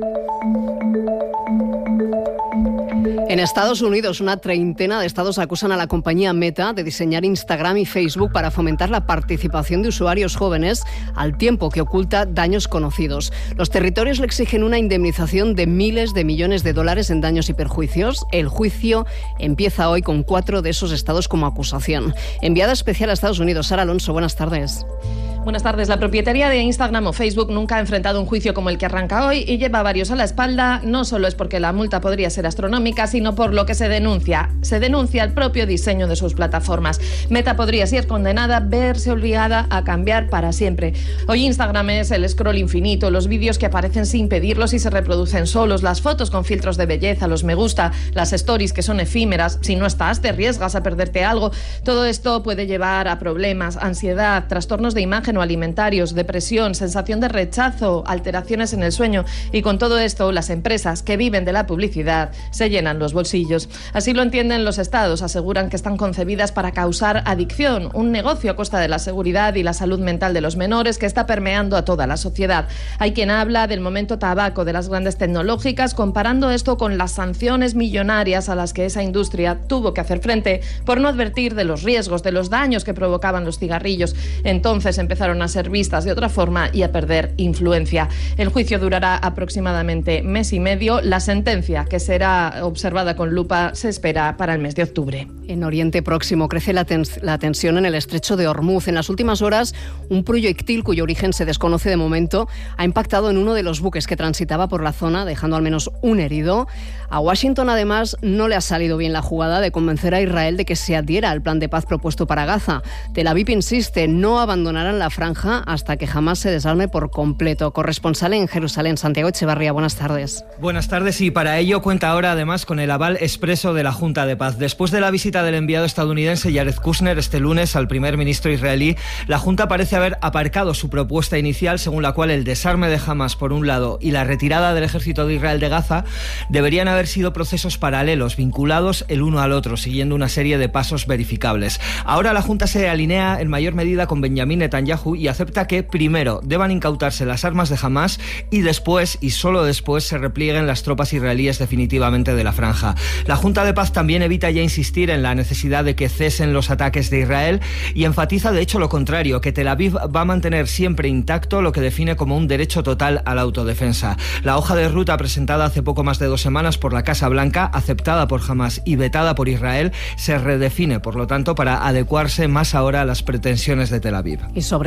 En Estados Unidos, una treintena de estados acusan a la compañía Meta de diseñar Instagram y Facebook para fomentar la participación de usuarios jóvenes al tiempo que oculta daños conocidos. Los territorios le exigen una indemnización de miles de millones de dólares en daños y perjuicios. El juicio empieza hoy con cuatro de esos estados como acusación. Enviada especial a Estados Unidos, Sara Alonso, buenas tardes. Buenas tardes. La propietaria de Instagram o Facebook nunca ha enfrentado un juicio como el que arranca hoy y lleva varios a la espalda. No solo es porque la multa podría ser astronómica, sino por lo que se denuncia. Se denuncia el propio diseño de sus plataformas. Meta podría, si es condenada, verse obligada a cambiar para siempre. Hoy Instagram es el scroll infinito, los vídeos que aparecen sin pedirlos y se reproducen solos, las fotos con filtros de belleza, los me gusta, las stories que son efímeras. Si no estás, te arriesgas a perderte algo. Todo esto puede llevar a problemas, ansiedad, trastornos de imagen o alimentarios, depresión, sensación de rechazo, alteraciones en el sueño. Y con todo esto, las empresas que viven de la publicidad se llenan los bolsillos. Así lo entienden los estados. Aseguran que están concebidas para causar adicción, un negocio a costa de la seguridad y la salud mental de los menores que está permeando a toda la sociedad. Hay quien habla del momento tabaco de las grandes tecnológicas, comparando esto con las sanciones millonarias a las que esa industria tuvo que hacer frente por no advertir de los riesgos, de los daños que provocaban los cigarrillos. Entonces empezaron a ser vistas de otra forma y a perder influencia. El juicio durará aproximadamente mes y medio. La sentencia, que será observada con lupa, se espera para el mes de octubre. En Oriente Próximo crece la, tens- la tensión en el estrecho de Hormuz. En las últimas horas, un proyectil cuyo origen se desconoce de momento ha impactado en uno de los buques que transitaba por la zona, dejando al menos un herido. A Washington, además, no le ha salido bien la jugada de convencer a Israel de que se adhiera al plan de paz propuesto para Gaza. Tel Aviv insiste, no abandonarán la franja hasta que jamás se desarme por completo. Corresponsal en Jerusalén, Santiago Echevarría, buenas tardes. Buenas tardes, y para ello cuenta ahora además con el aval expreso de la Junta de Paz. Después de la visita del enviado estadounidense Jared Kushner este lunes al primer ministro israelí, la Junta parece haber aparcado su propuesta inicial, según la cual el desarme de Hamas por un lado y la retirada del ejército de Israel de Gaza deberían haber sido procesos paralelos, vinculados el uno al otro, siguiendo una serie de pasos verificables. Ahora la Junta se alinea en mayor medida con Benjamín Netanyahu y acepta que primero deban incautarse las armas de Hamas y después, y solo después, se replieguen las tropas israelíes definitivamente de la franja. La Junta de Paz también evita ya insistir en la necesidad de que cesen los ataques de Israel y enfatiza de hecho lo contrario, que Tel Aviv va a mantener siempre intacto lo que define como un derecho total a la autodefensa. La hoja de ruta presentada hace poco más de dos semanas por la Casa Blanca, aceptada por Hamas y vetada por Israel, se redefine, por lo tanto, para adecuarse más ahora a las pretensiones de Tel Aviv. Y sobre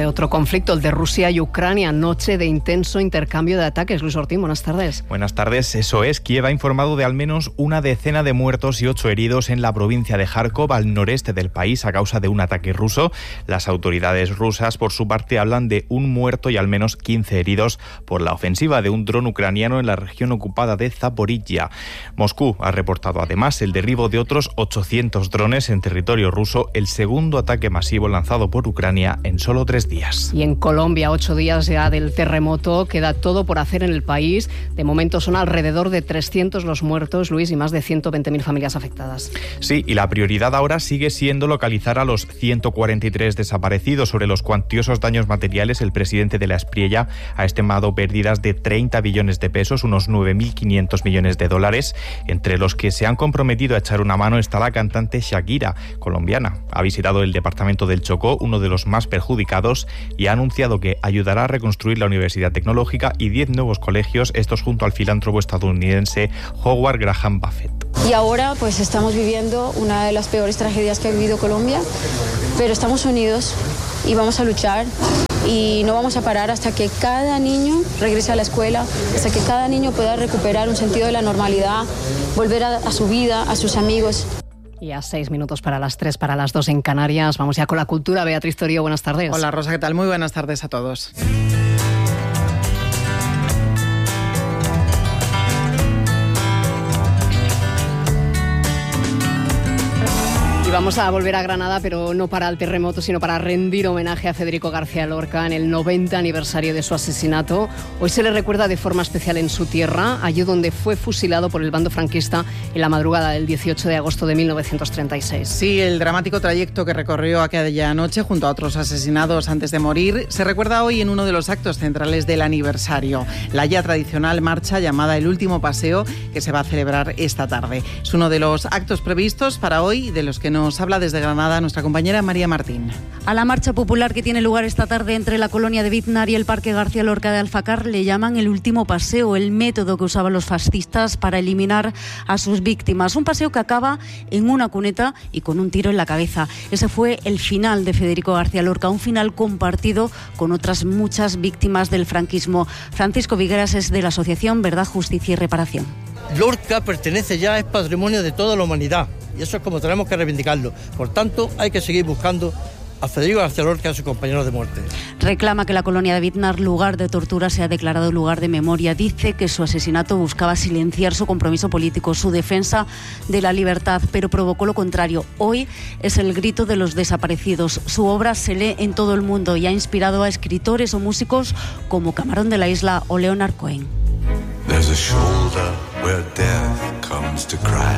de otro conflicto, el de Rusia y Ucrania. Noche de intenso intercambio de ataques. Luis Ortín, buenas tardes. Buenas tardes, eso es. Kiev ha informado de al menos una decena de muertos y ocho heridos en la provincia de Kharkov, al noreste del país, a causa de un ataque ruso. Las autoridades rusas, por su parte, hablan de un muerto y al menos quince heridos por la ofensiva de un dron ucraniano en la región ocupada de Zaporizhia. Moscú ha reportado además el derribo de otros ochocientos drones en territorio ruso, el segundo ataque masivo lanzado por Ucrania en solo tres días. Y en Colombia, ocho días ya del terremoto, queda todo por hacer en el país. De momento son alrededor de trescientos los muertos, Luis, y más de ciento veinte mil familias afectadas. Sí, y la prioridad ahora sigue siendo localizar a los ciento cuarenta y tres desaparecidos. Sobre los cuantiosos daños materiales, el presidente de la Espriella ha estimado pérdidas de treinta billones de pesos, unos nueve mil quinientos millones de dólares. Entre los que se han comprometido a echar una mano está la cantante Shakira, colombiana. Ha visitado el departamento del Chocó, uno de los más perjudicados, y ha anunciado que ayudará a reconstruir la Universidad Tecnológica y diez nuevos colegios, estos junto al filántropo estadounidense Howard Graham Buffett. Y ahora pues estamos viviendo una de las peores tragedias que ha vivido Colombia, pero estamos unidos y vamos a luchar y no vamos a parar hasta que cada niño regrese a la escuela, hasta que cada niño pueda recuperar un sentido de la normalidad, volver a, a su vida, a sus amigos. Y a seis minutos para las tres, para las dos en Canarias. Vamos ya con la cultura. Beatriz Torío, buenas tardes. Hola Rosa, ¿qué tal? Muy buenas tardes a todos. Vamos a volver a Granada, pero no para el terremoto, sino para rendir homenaje a Federico García Lorca en el noventa aniversario de su asesinato. Hoy se le recuerda de forma especial en su tierra, allí donde fue fusilado por el bando franquista en la madrugada del dieciocho de agosto de mil novecientos treinta y seis. Sí, el dramático trayecto que recorrió aquella noche junto a otros asesinados antes de morir se recuerda hoy en uno de los actos centrales del aniversario, la ya tradicional marcha llamada El Último Paseo, que se va a celebrar esta tarde. Es uno de los actos previstos para hoy, de los que nos Nos habla desde Granada nuestra compañera María Martín. A la marcha popular que tiene lugar esta tarde entre la colonia de Biznar y el Parque García Lorca de Alfacar le llaman el último paseo, el método que usaban los fascistas para eliminar a sus víctimas. Un paseo que acaba en una cuneta y con un tiro en la cabeza. Ese fue el final de Federico García Lorca, un final compartido con otras muchas víctimas del franquismo. Francisco Vigueras es de la asociación Verdad, Justicia y Reparación. Lorca pertenece ya, es patrimonio de toda la humanidad y eso es como tenemos que reivindicarlo. Por tanto, hay que seguir buscando a Federico García Lorca y a sus compañeros de muerte. Reclama que la colonia de Biznar, lugar de tortura, sea declarado lugar de memoria. Dice que su asesinato buscaba silenciar su compromiso político, su defensa de la libertad, pero provocó lo contrario. Hoy es el grito de los desaparecidos. Su obra se lee en todo el mundo y ha inspirado a escritores o músicos como Camarón de la Isla o Leonard Cohen. There's a shoulder where death comes to cry.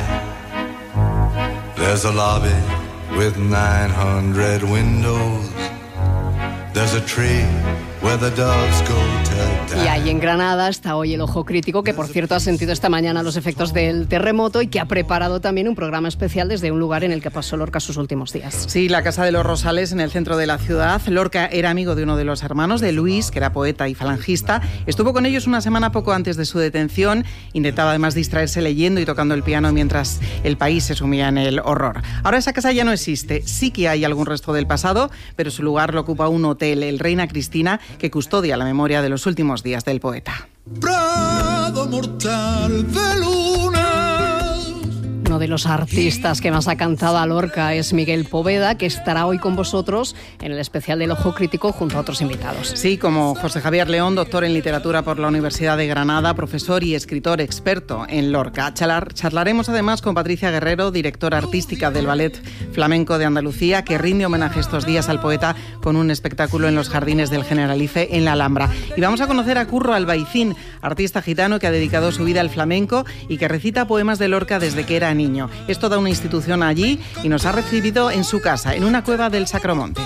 There's a lobby with nine hundred windows. There's a tree where the doves go to die. Y ahí en Granada está hoy el Ojo Crítico, que por cierto ha sentido esta mañana los efectos del terremoto y que ha preparado también un programa especial desde un lugar en el que pasó Lorca sus últimos días. Sí, la Casa de los Rosales, en el centro de la ciudad. Lorca era amigo de uno de los hermanos, de Luis, que era poeta y falangista. Estuvo con ellos una semana poco antes de su detención. Intentaba además distraerse leyendo y tocando el piano mientras el país se sumía en el horror. Ahora esa casa ya no existe. Sí que hay algún resto del pasado, pero su lugar lo ocupa un hotel, el Reina Cristina, que custodia la memoria de los últimos días del poeta. Prado mortal de luna. Uno de los artistas que más ha cantado a Lorca es Miguel Poveda, que estará hoy con vosotros en el especial del Ojo Crítico junto a otros invitados. Sí, como José Javier León, doctor en literatura por la Universidad de Granada, profesor y escritor experto en Lorca. Charlar, charlaremos además con Patricia Guerrero, directora artística del Ballet Flamenco de Andalucía, que rinde homenaje estos días al poeta con un espectáculo en los jardines del Generalife en la Alhambra. Y vamos a conocer a Curro Albaicín, artista gitano que ha dedicado su vida al flamenco y que recita poemas de Lorca desde que era niño. Es toda una institución allí y nos ha recibido en su casa, en una cueva del Sacromonte.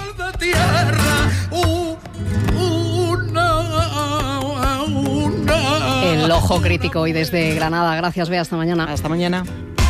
El Ojo Crítico hoy desde Granada. Gracias, Bea. Hasta mañana. Hasta mañana.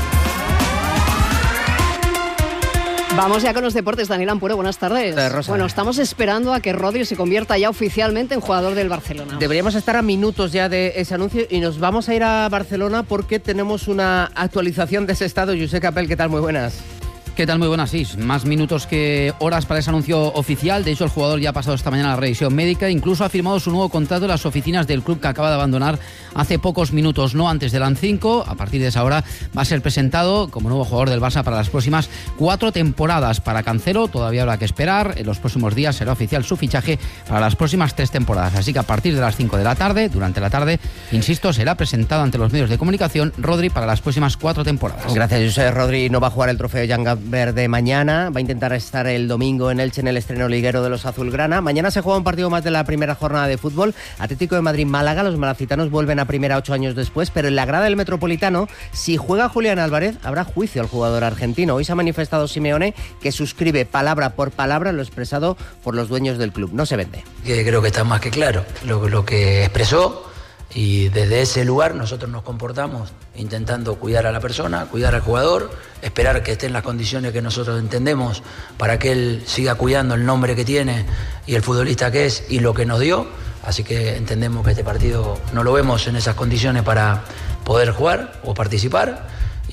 Vamos ya con los deportes. Daniel Ampuero, buenas tardes. Rosa. Bueno, estamos esperando a que Rodri se convierta ya oficialmente en jugador del Barcelona. Deberíamos estar a minutos ya de ese anuncio y nos vamos a ir a Barcelona porque tenemos una actualización de ese estado. Josep Capel, ¿qué tal? Muy buenas. ¿Qué tal? Muy buenas, sí. Más minutos que horas para ese anuncio oficial. De hecho, el jugador ya ha pasado esta mañana la revisión médica. Incluso ha firmado su nuevo contrato en las oficinas del club que acaba de abandonar hace pocos minutos, no antes del A N cinco. A partir de esa hora va a ser presentado como nuevo jugador del Barça para las próximas cuatro temporadas. Para Cancelo todavía habrá que esperar. En los próximos días será oficial su fichaje para las próximas tres temporadas. Así que a partir de las cinco de la tarde, durante la tarde, insisto, será presentado ante los medios de comunicación Rodri para las próximas cuatro temporadas. Gracias, Josep. Rodri no va a jugar el trofeo Young Verde mañana, va a intentar estar el domingo en Elche en el estreno liguero de los azulgrana. Mañana se juega un partido más de la primera jornada de fútbol, Atlético de Madrid-Málaga. Los malacitanos vuelven a primera ocho años después, pero en la grada del Metropolitano, si juega Julián Álvarez, habrá juicio al jugador argentino. Hoy se ha manifestado Simeone, que suscribe palabra por palabra lo expresado por los dueños del club. No se vende. Que creo que está más que claro lo, lo que expresó. Y desde ese lugar nosotros nos comportamos intentando cuidar a la persona, cuidar al jugador, esperar que esté en las condiciones que nosotros entendemos para que él siga cuidando el nombre que tiene y el futbolista que es y lo que nos dio. Así que entendemos que este partido no lo vemos en esas condiciones para poder jugar o participar,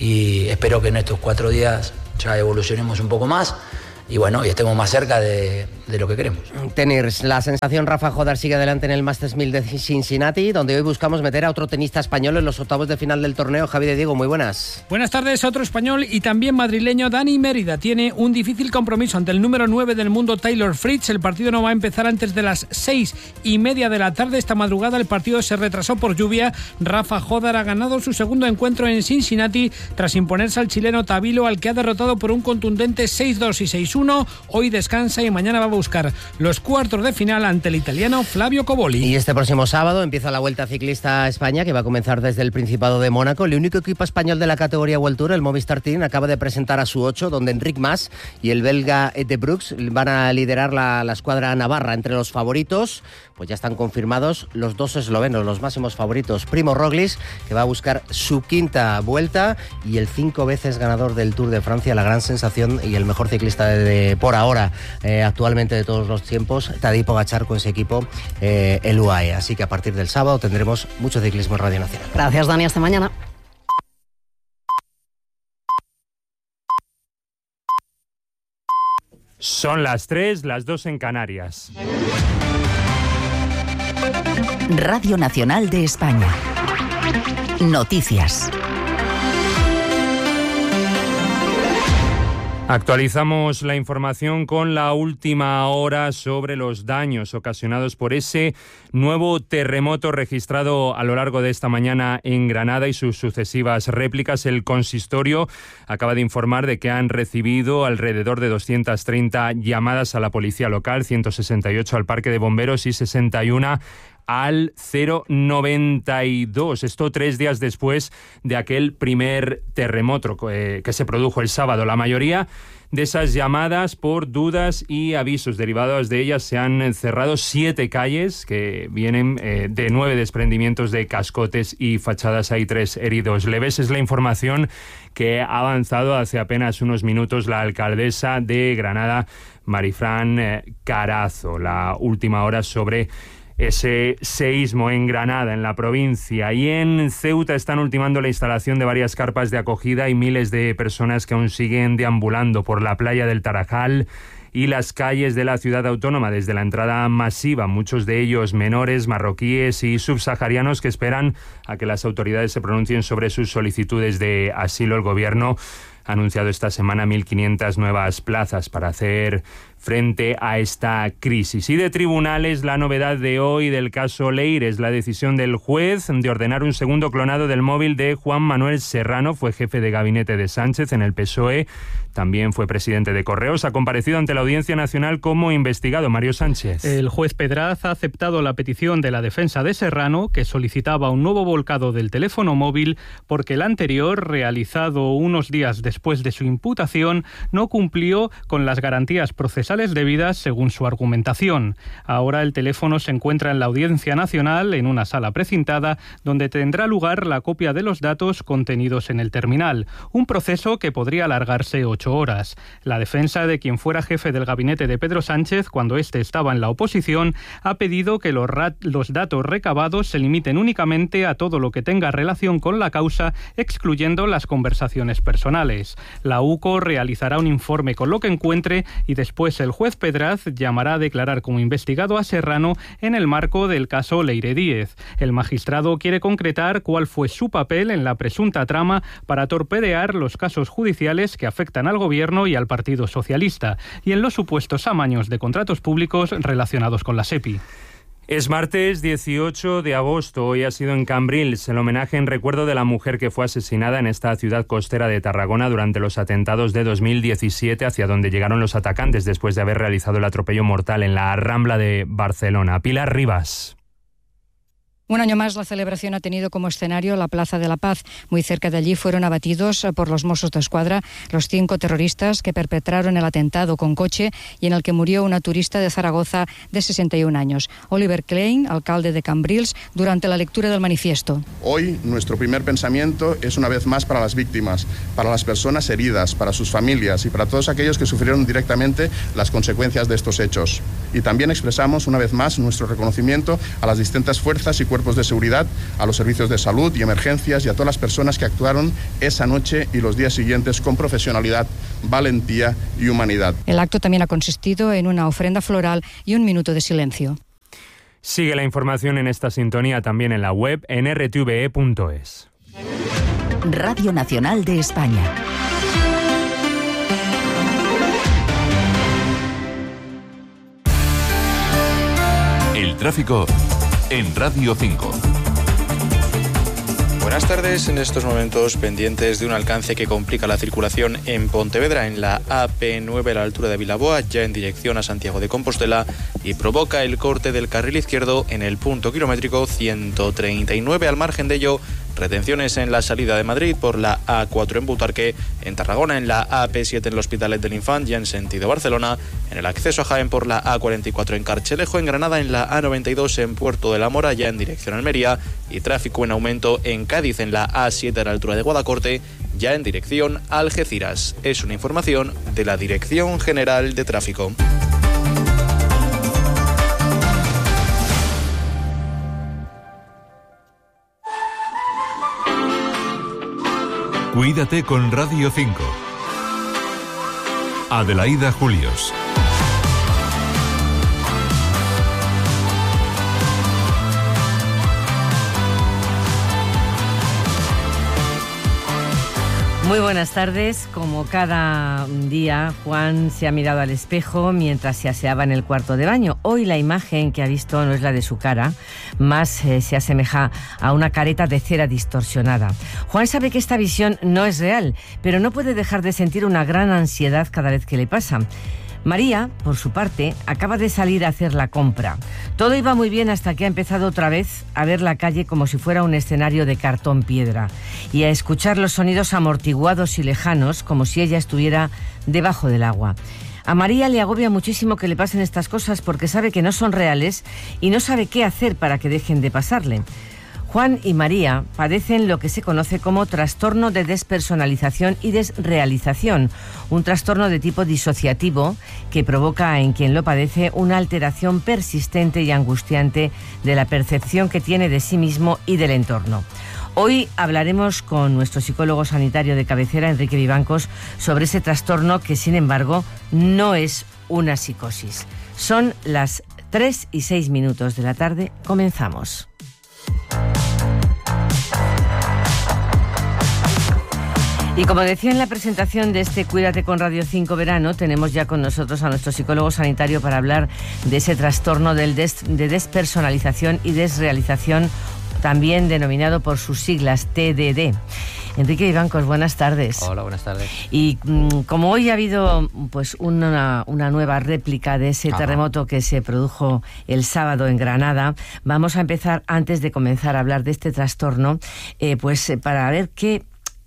y espero que en estos cuatro días ya evolucionemos un poco más y bueno, y estemos más cerca de, de lo que queremos. Tenis, la sensación Rafa Jodar sigue adelante en el Masters mil de Cincinnati, donde hoy buscamos meter a otro tenista español en los octavos de final del torneo. Javi de Diego, muy buenas. Buenas tardes. Otro español y también madrileño, Dani Mérida, tiene un difícil compromiso ante el número nueve del mundo, Taylor Fritz. El partido no va a empezar antes de las seis y media de la tarde. Esta madrugada el partido se retrasó por lluvia. Rafa Jodar ha ganado su segundo encuentro en Cincinnati tras imponerse al chileno Tabilo, al que ha derrotado por un contundente seis dos y seis uno. Hoy descansa y mañana va a buscar los cuartos de final ante el italiano Flavio Cobolli. Y este próximo sábado empieza la Vuelta Ciclista a España, que va a comenzar desde el Principado de Mónaco. El único equipo español de la categoría World Tour, el Movistar Team, acaba de presentar a su ocho, donde Enric Mas y el belga Ed de Brooks van a liderar la, la escuadra navarra. Entre los favoritos, pues ya están confirmados los dos eslovenos, los máximos favoritos. Primo Roglic, que va a buscar su quinta vuelta, y el cinco veces ganador del Tour de Francia, la gran sensación y el mejor ciclista de, de, por ahora eh, actualmente de todos los tiempos, Tadej Pogačar, con ese equipo, eh, el U A E. Así que a partir del sábado tendremos mucho ciclismo en Radio Nacional. Gracias, Dani, hasta mañana. Son las tres, las dos en Canarias. Radio Nacional de España. Noticias. Actualizamos la información con la última hora sobre los daños ocasionados por ese nuevo terremoto registrado a lo largo de esta mañana en Granada y sus sucesivas réplicas. El consistorio acaba de informar de que han recibido alrededor de doscientas treinta llamadas a la policía local, ciento sesenta y ocho al parque de bomberos y sesenta y uno al cero noventa y dos. Esto tres días después de aquel primer terremoto eh, que se produjo el sábado. La mayoría de esas llamadas por dudas y avisos derivados de ellas se han cerrado siete calles que vienen eh, de nueve desprendimientos de cascotes y fachadas. Hay tres heridos leves. Es la información que ha avanzado hace apenas unos minutos la alcaldesa de Granada, Marifran eh, Carazo. La última hora sobre ese seísmo en Granada, en la provincia. Y en Ceuta están ultimando la instalación de varias carpas de acogida y miles de personas que aún siguen deambulando por la playa del Tarajal y las calles de la ciudad autónoma desde la entrada masiva, muchos de ellos menores, marroquíes y subsaharianos que esperan a que las autoridades se pronuncien sobre sus solicitudes de asilo. El gobierno ha anunciado esta semana mil quinientas nuevas plazas para hacer frente a esta crisis. Y de tribunales, la novedad de hoy del caso Leires, la decisión del juez de ordenar un segundo clonado del móvil de Juan Manuel Serrano. Fue jefe de gabinete de Sánchez en el P S O E, también fue presidente de Correos. Ha comparecido ante la Audiencia Nacional como investigado. Mario Sánchez. El juez Pedraz ha aceptado la petición de la defensa de Serrano, que solicitaba un nuevo volcado del teléfono móvil porque el anterior, realizado unos días después de su imputación, no cumplió con las garantías procesales procesales debidas según su argumentación. Ahora el teléfono se encuentra en la Audiencia Nacional, en una sala precintada, donde tendrá lugar la copia de los datos contenidos en el terminal, un proceso que podría alargarse ocho horas. La defensa de quien fuera jefe del gabinete de Pedro Sánchez cuando éste estaba en la oposición ha pedido que los, rat- los datos recabados se limiten únicamente a todo lo que tenga relación con la causa, excluyendo las conversaciones personales. La U C O realizará un informe con lo que encuentre y después el juez Pedraz llamará a declarar como investigado a Serrano en el marco del caso Leire Díez. El magistrado quiere concretar cuál fue su papel en la presunta trama para torpedear los casos judiciales que afectan al Gobierno y al Partido Socialista y en los supuestos amaños de contratos públicos relacionados con la SEPI. Es martes dieciocho de agosto. Hoy ha sido en Cambrils el homenaje en recuerdo de la mujer que fue asesinada en esta ciudad costera de Tarragona durante los atentados de dos mil diecisiete, hacia donde llegaron los atacantes después de haber realizado el atropello mortal en la Rambla de Barcelona. Pilar Rivas. Un año más, la celebración ha tenido como escenario la Plaza de la Paz. Muy cerca de allí fueron abatidos por los Mossos d'Esquadra los cinco terroristas que perpetraron el atentado con coche y en el que murió una turista de Zaragoza de sesenta y un años. Oliver Klein, alcalde de Cambrils, durante la lectura del manifiesto. Hoy nuestro primer pensamiento es una vez más para las víctimas, para las personas heridas, para sus familias y para todos aquellos que sufrieron directamente las consecuencias de estos hechos. Y también expresamos una vez más nuestro reconocimiento a las distintas fuerzas y cuerpos de seguridad, a los servicios de salud y emergencias y a todas las personas que actuaron esa noche y los días siguientes con profesionalidad, valentía y humanidad. El acto también ha consistido en una ofrenda floral y un minuto de silencio. Sigue la información en esta sintonía también en la web en r t v e punto es. Radio Nacional de España. El tráfico en Radio cinco. Buenas tardes. En estos momentos pendientes de un alcance que complica la circulación en Pontevedra, en la A P nueve a la altura de Vilaboa, ya en dirección a Santiago de Compostela, y provoca el corte del carril izquierdo en el punto kilométrico ciento treinta y nueve. Al margen de ello, retenciones en la salida de Madrid por la A cuatro en Butarque, en Tarragona en la A P siete en el Hospitalet del Infant, ya en sentido Barcelona, en el acceso a Jaén por la A cuarenta y cuatro en Carchelejo, en Granada en la A noventa y dos en Puerto de la Mora, ya en dirección a Almería, y tráfico en aumento en Cádiz en la A siete a la altura de Guadacorte, ya en dirección a Algeciras. Es una información de la Dirección General de Tráfico. Cuídate con Radio cinco. Adelaida Julios. Muy buenas tardes. Como cada día, Juan se ha mirado al espejo mientras se aseaba en el cuarto de baño. Hoy la imagen que ha visto no es la de su cara, más eh, se asemeja a una careta de cera distorsionada. Juan sabe que esta visión no es real, pero no puede dejar de sentir una gran ansiedad cada vez que le pasa. María, por su parte, acaba de salir a hacer la compra. Todo iba muy bien hasta que ha empezado otra vez a ver la calle como si fuera un escenario de cartón piedra y a escuchar los sonidos amortiguados y lejanos como si ella estuviera debajo del agua. A María le agobia muchísimo que le pasen estas cosas porque sabe que no son reales y no sabe qué hacer para que dejen de pasarle. Juan y María padecen lo que se conoce como trastorno de despersonalización y desrealización, un trastorno de tipo disociativo que provoca en quien lo padece una alteración persistente y angustiante de la percepción que tiene de sí mismo y del entorno. Hoy hablaremos con nuestro psicólogo sanitario de cabecera, Enrique Vivancos, sobre ese trastorno que, sin embargo, no es una psicosis. Son las tres y seis minutos de la tarde. Comenzamos. Y como decía en la presentación de este Cuídate con Radio cinco Verano, tenemos ya con nosotros a nuestro psicólogo sanitario para hablar de ese trastorno del des- de despersonalización y desrealización, también denominado por sus siglas T D D. Enrique Vivancos, buenas tardes. Hola, buenas tardes. Y mmm, como hoy ha habido pues una, una nueva réplica de ese Ajá. terremoto que se produjo el sábado en Granada, vamos a empezar, antes de comenzar a hablar de este trastorno, eh, pues para ver qué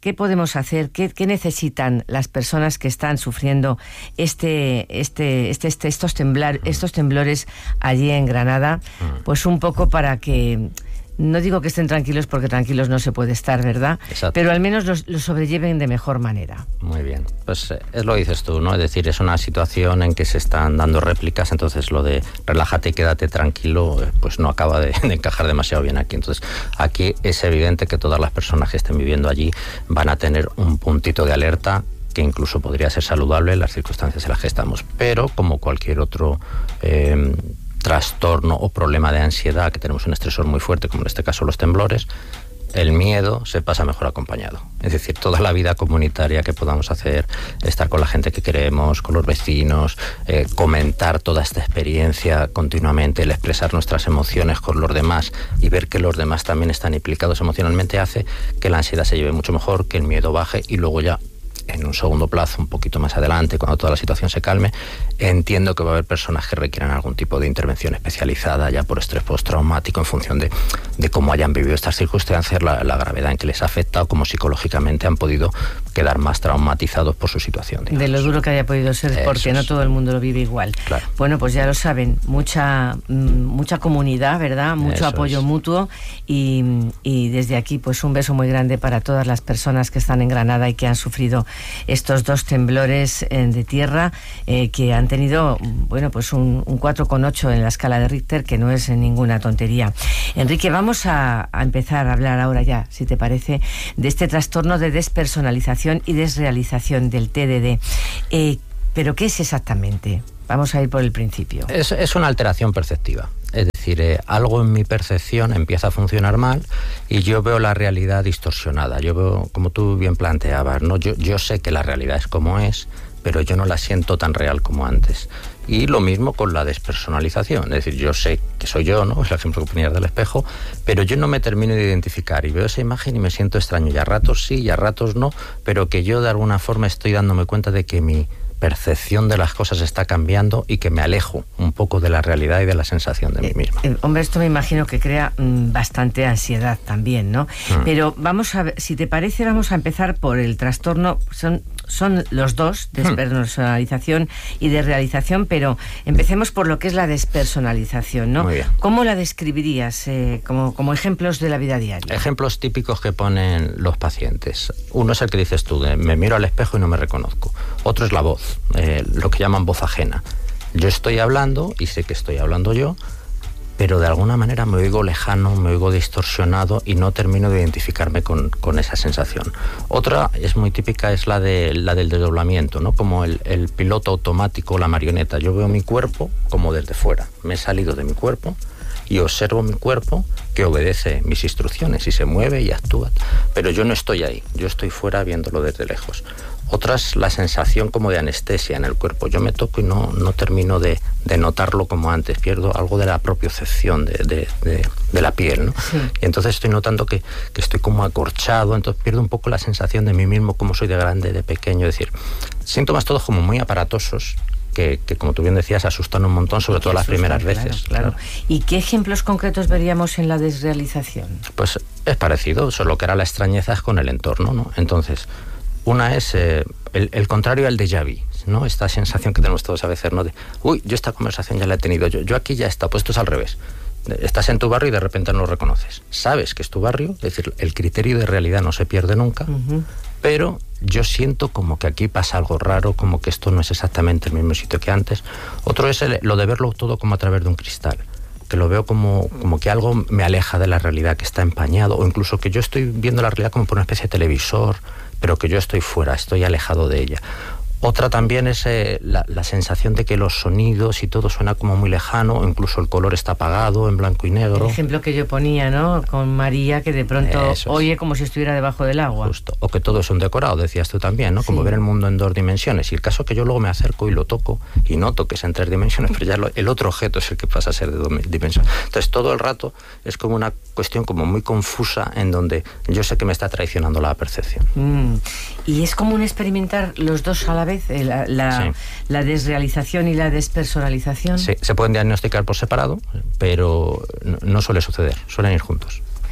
¿Qué podemos hacer? ¿Qué, qué necesitan las personas que están sufriendo este, este, este, este, estos, temblar, estos temblores allí en Granada? Pues un poco para que... No digo que estén tranquilos porque tranquilos no se puede estar, ¿verdad? Exacto. Pero al menos los, los sobrelleven de mejor manera. Muy bien. Pues eh, es lo que dices tú, ¿no? Es decir, es una situación en que se están dando réplicas, entonces lo de relájate y quédate tranquilo, eh, pues no acaba de, de encajar demasiado bien aquí. Entonces, aquí es evidente que todas las personas que estén viviendo allí van a tener un puntito de alerta que incluso podría ser saludable en las circunstancias en las que estamos. Pero, como cualquier otro... Eh, trastorno o problema de ansiedad, que tenemos un estresor muy fuerte, como en este caso los temblores, el miedo se pasa mejor acompañado. Es decir, toda la vida comunitaria que podamos hacer, estar con la gente que queremos, con los vecinos, eh, comentar toda esta experiencia continuamente, el expresar nuestras emociones con los demás y ver que los demás también están implicados emocionalmente, hace que la ansiedad se lleve mucho mejor, que el miedo baje y luego ya en un segundo plazo, un poquito más adelante, cuando toda la situación se calme, entiendo que va a haber personas que requieran algún tipo de intervención especializada, ya por estrés postraumático, en función de, de cómo hayan vivido estas circunstancias, la, la gravedad en que les afecta o cómo psicológicamente han podido quedar más traumatizados por su situación. Digamos. De lo duro que haya podido ser, Eso porque es. no todo el mundo lo vive igual. Claro. Bueno, pues ya lo saben, mucha, mucha comunidad, ¿verdad? Mucho Eso apoyo es. mutuo y, y desde aquí, pues un beso muy grande para todas las personas que están en Granada y que han sufrido estos dos temblores eh, de tierra eh, que han tenido, bueno, pues un, un cuatro coma ocho en la escala de Richter, que no es ninguna tontería. Enrique, vamos a, a empezar a hablar ahora ya, si te parece, de este trastorno de despersonalización y desrealización del T D D. Eh, ¿Pero qué es exactamente? Vamos a ir por el principio. Es, es una alteración perceptiva. Es decir, eh, algo en mi percepción empieza a funcionar mal y yo veo la realidad distorsionada. Yo veo, como tú bien planteabas, ¿no? Yo, yo sé que la realidad es como es, pero yo no la siento tan real como antes. Y lo mismo con la despersonalización. Es decir, yo sé que soy yo, ¿no? Es el ejemplo que ponías del espejo, pero yo no me termino de identificar y veo esa imagen y me siento extraño. Y a ratos sí, y a ratos no, pero que yo de alguna forma estoy dándome cuenta de que mi percepción de las cosas está cambiando y que me alejo un poco de la realidad y de la sensación de mí mismo. Eh, hombre, esto me imagino que crea mmm, bastante ansiedad también, ¿no? Mm. Pero vamos a ver, si te parece, vamos a empezar por el trastorno. Son, son los dos, despersonalización mm. y desrealización, pero empecemos por lo que es la despersonalización, ¿no? Muy bien. ¿Cómo la describirías eh, como, como ejemplos de la vida diaria? Ejemplos típicos que ponen los pacientes. Uno es el que dices tú, de me miro al espejo y no me reconozco. Otro es la voz. Eh, lo que llaman voz ajena. Yo estoy hablando y sé que estoy hablando yo, pero de alguna manera me oigo lejano, me oigo distorsionado y no termino de identificarme con, con esa sensación. Otra es muy típica, es la, de, la del desdoblamiento, ¿no? Como el, el piloto automático, la marioneta. Yo veo mi cuerpo como desde fuera. Me he salido de mi cuerpo y observo mi cuerpo que obedece mis instrucciones y se mueve y actúa. Pero yo no estoy ahí, yo estoy fuera viéndolo desde lejos. Otra es la sensación como de anestesia en el cuerpo. Yo me toco y no, no termino de, de notarlo como antes. Pierdo algo de la propiocepción de, de, de, de la piel, ¿no? Sí. Y entonces estoy notando que, que estoy como acorchado, entonces pierdo un poco la sensación de mí mismo, como soy de grande, de pequeño. Es decir, síntomas todos como muy aparatosos, que, que como tú bien decías, asustan un montón, sobre todo las primeras claro, veces. Claro. Claro. ¿Y qué ejemplos concretos veríamos en la desrealización? Pues es parecido, solo que era la extrañeza es con el entorno, ¿no? Entonces, una es eh, el, el contrario al déjà vu, ¿no? Esta sensación que tenemos todos a veces, ¿no? De, uy, yo esta conversación ya la he tenido, yo, yo aquí ya está, pues esto es al revés. Estás en tu barrio y de repente no lo reconoces. Sabes que es tu barrio, es decir, el criterio de realidad no se pierde nunca, uh-huh. pero yo siento como que aquí pasa algo raro, como que esto no es exactamente el mismo sitio que antes. Otro es el, lo de verlo todo como a través de un cristal, que lo veo como, como que algo me aleja de la realidad, que está empañado, o incluso que yo estoy viendo la realidad como por una especie de televisor, pero que yo estoy fuera, estoy alejado de ella. Otra también es eh, la, la sensación de que los sonidos y todo suena como muy lejano, o incluso el color está apagado, en blanco y negro. El ejemplo que yo ponía, ¿no? Con María, que de pronto oye como si estuviera debajo del agua. Justo. O que todo es un decorado, decías tú también, ¿no? Como sí. ver el mundo en dos dimensiones. Y el caso que yo luego me acerco y lo toco y noto que es en tres dimensiones, pero ya lo, el otro objeto es el que pasa a ser de dos dimensiones. Entonces todo el rato es como una cuestión como muy confusa en donde yo sé que me está traicionando la percepción. Mm. Y es como un experimentar los dos a la vez. La, la, sí. la desrealización y la despersonalización. Sí, se pueden diagnosticar por separado, pero no, no suele suceder, suelen ir juntos.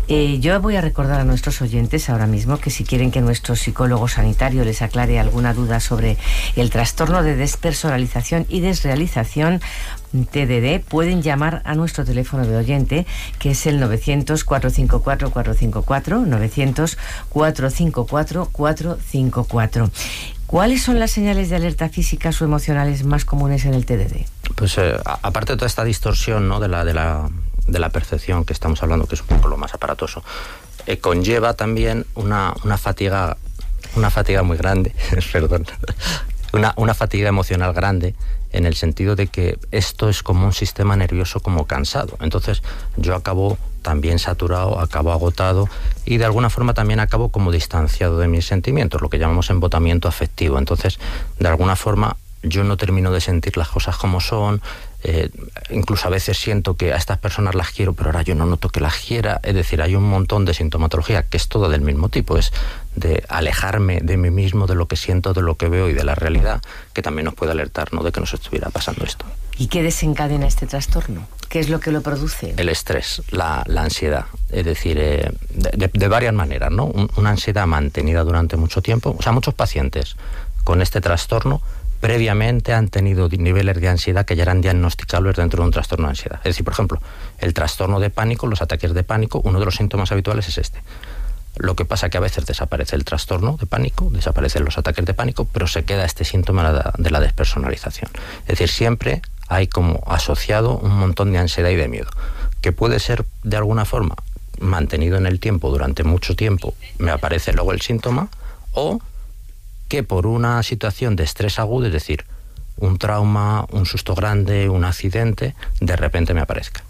Eh, yo voy a recordar a nuestros oyentes ahora mismo que si quieren que nuestro psicólogo sanitario les aclare alguna duda sobre el trastorno de despersonalización y desrealización, T D D, pueden llamar a nuestro teléfono de oyente, que es el novecientos, cuatrocientos cincuenta y cuatro, cuatrocientos cincuenta y cuatro, novecientos, cuatrocientos cincuenta y cuatro, cuatrocientos cincuenta y cuatro. ¿Cuáles son las señales de alerta físicas o emocionales más comunes en el T D D? Pues eh, aparte de toda esta distorsión, ¿no?, de la, de la, de la percepción que estamos hablando, que es un poco lo más aparatoso, eh, conlleva también una, una fatiga, una fatiga muy grande, perdón, una, una fatiga emocional grande, en el sentido de que esto es como un sistema nervioso como cansado. Entonces yo acabo también saturado, acabo agotado y de alguna forma también acabo como distanciado de mis sentimientos, lo que llamamos embotamiento afectivo. Entonces, de alguna forma, yo no termino de sentir las cosas como son, eh, incluso a veces siento que a estas personas las quiero, pero ahora yo no noto que las quiera. Es decir, hay un montón de sintomatología que es todo del mismo tipo, es de alejarme de mí mismo, de lo que siento, de lo que veo y de la realidad, que también nos puede alertar, ¿no?, de que nos estuviera pasando esto. ¿Y qué desencadena este trastorno? ¿Qué es lo que lo produce? El estrés, la, la ansiedad, es decir, eh, de, de, de varias maneras, ¿no? Un, una ansiedad mantenida durante mucho tiempo. O sea, muchos pacientes con este trastorno previamente han tenido niveles de ansiedad que ya eran diagnosticables dentro de un trastorno de ansiedad. Es decir, por ejemplo, el trastorno de pánico, los ataques de pánico, uno de los síntomas habituales es este. Lo que pasa que a veces desaparece el trastorno de pánico, desaparecen los ataques de pánico, pero se queda este síntoma de la despersonalización. Es decir, siempre hay como asociado un montón de ansiedad y de miedo, que puede ser de alguna forma mantenido en el tiempo durante mucho tiempo, me aparece luego el síntoma, o que por una situación de estrés agudo, es decir, un trauma, un susto grande, un accidente, de repente me aparezca.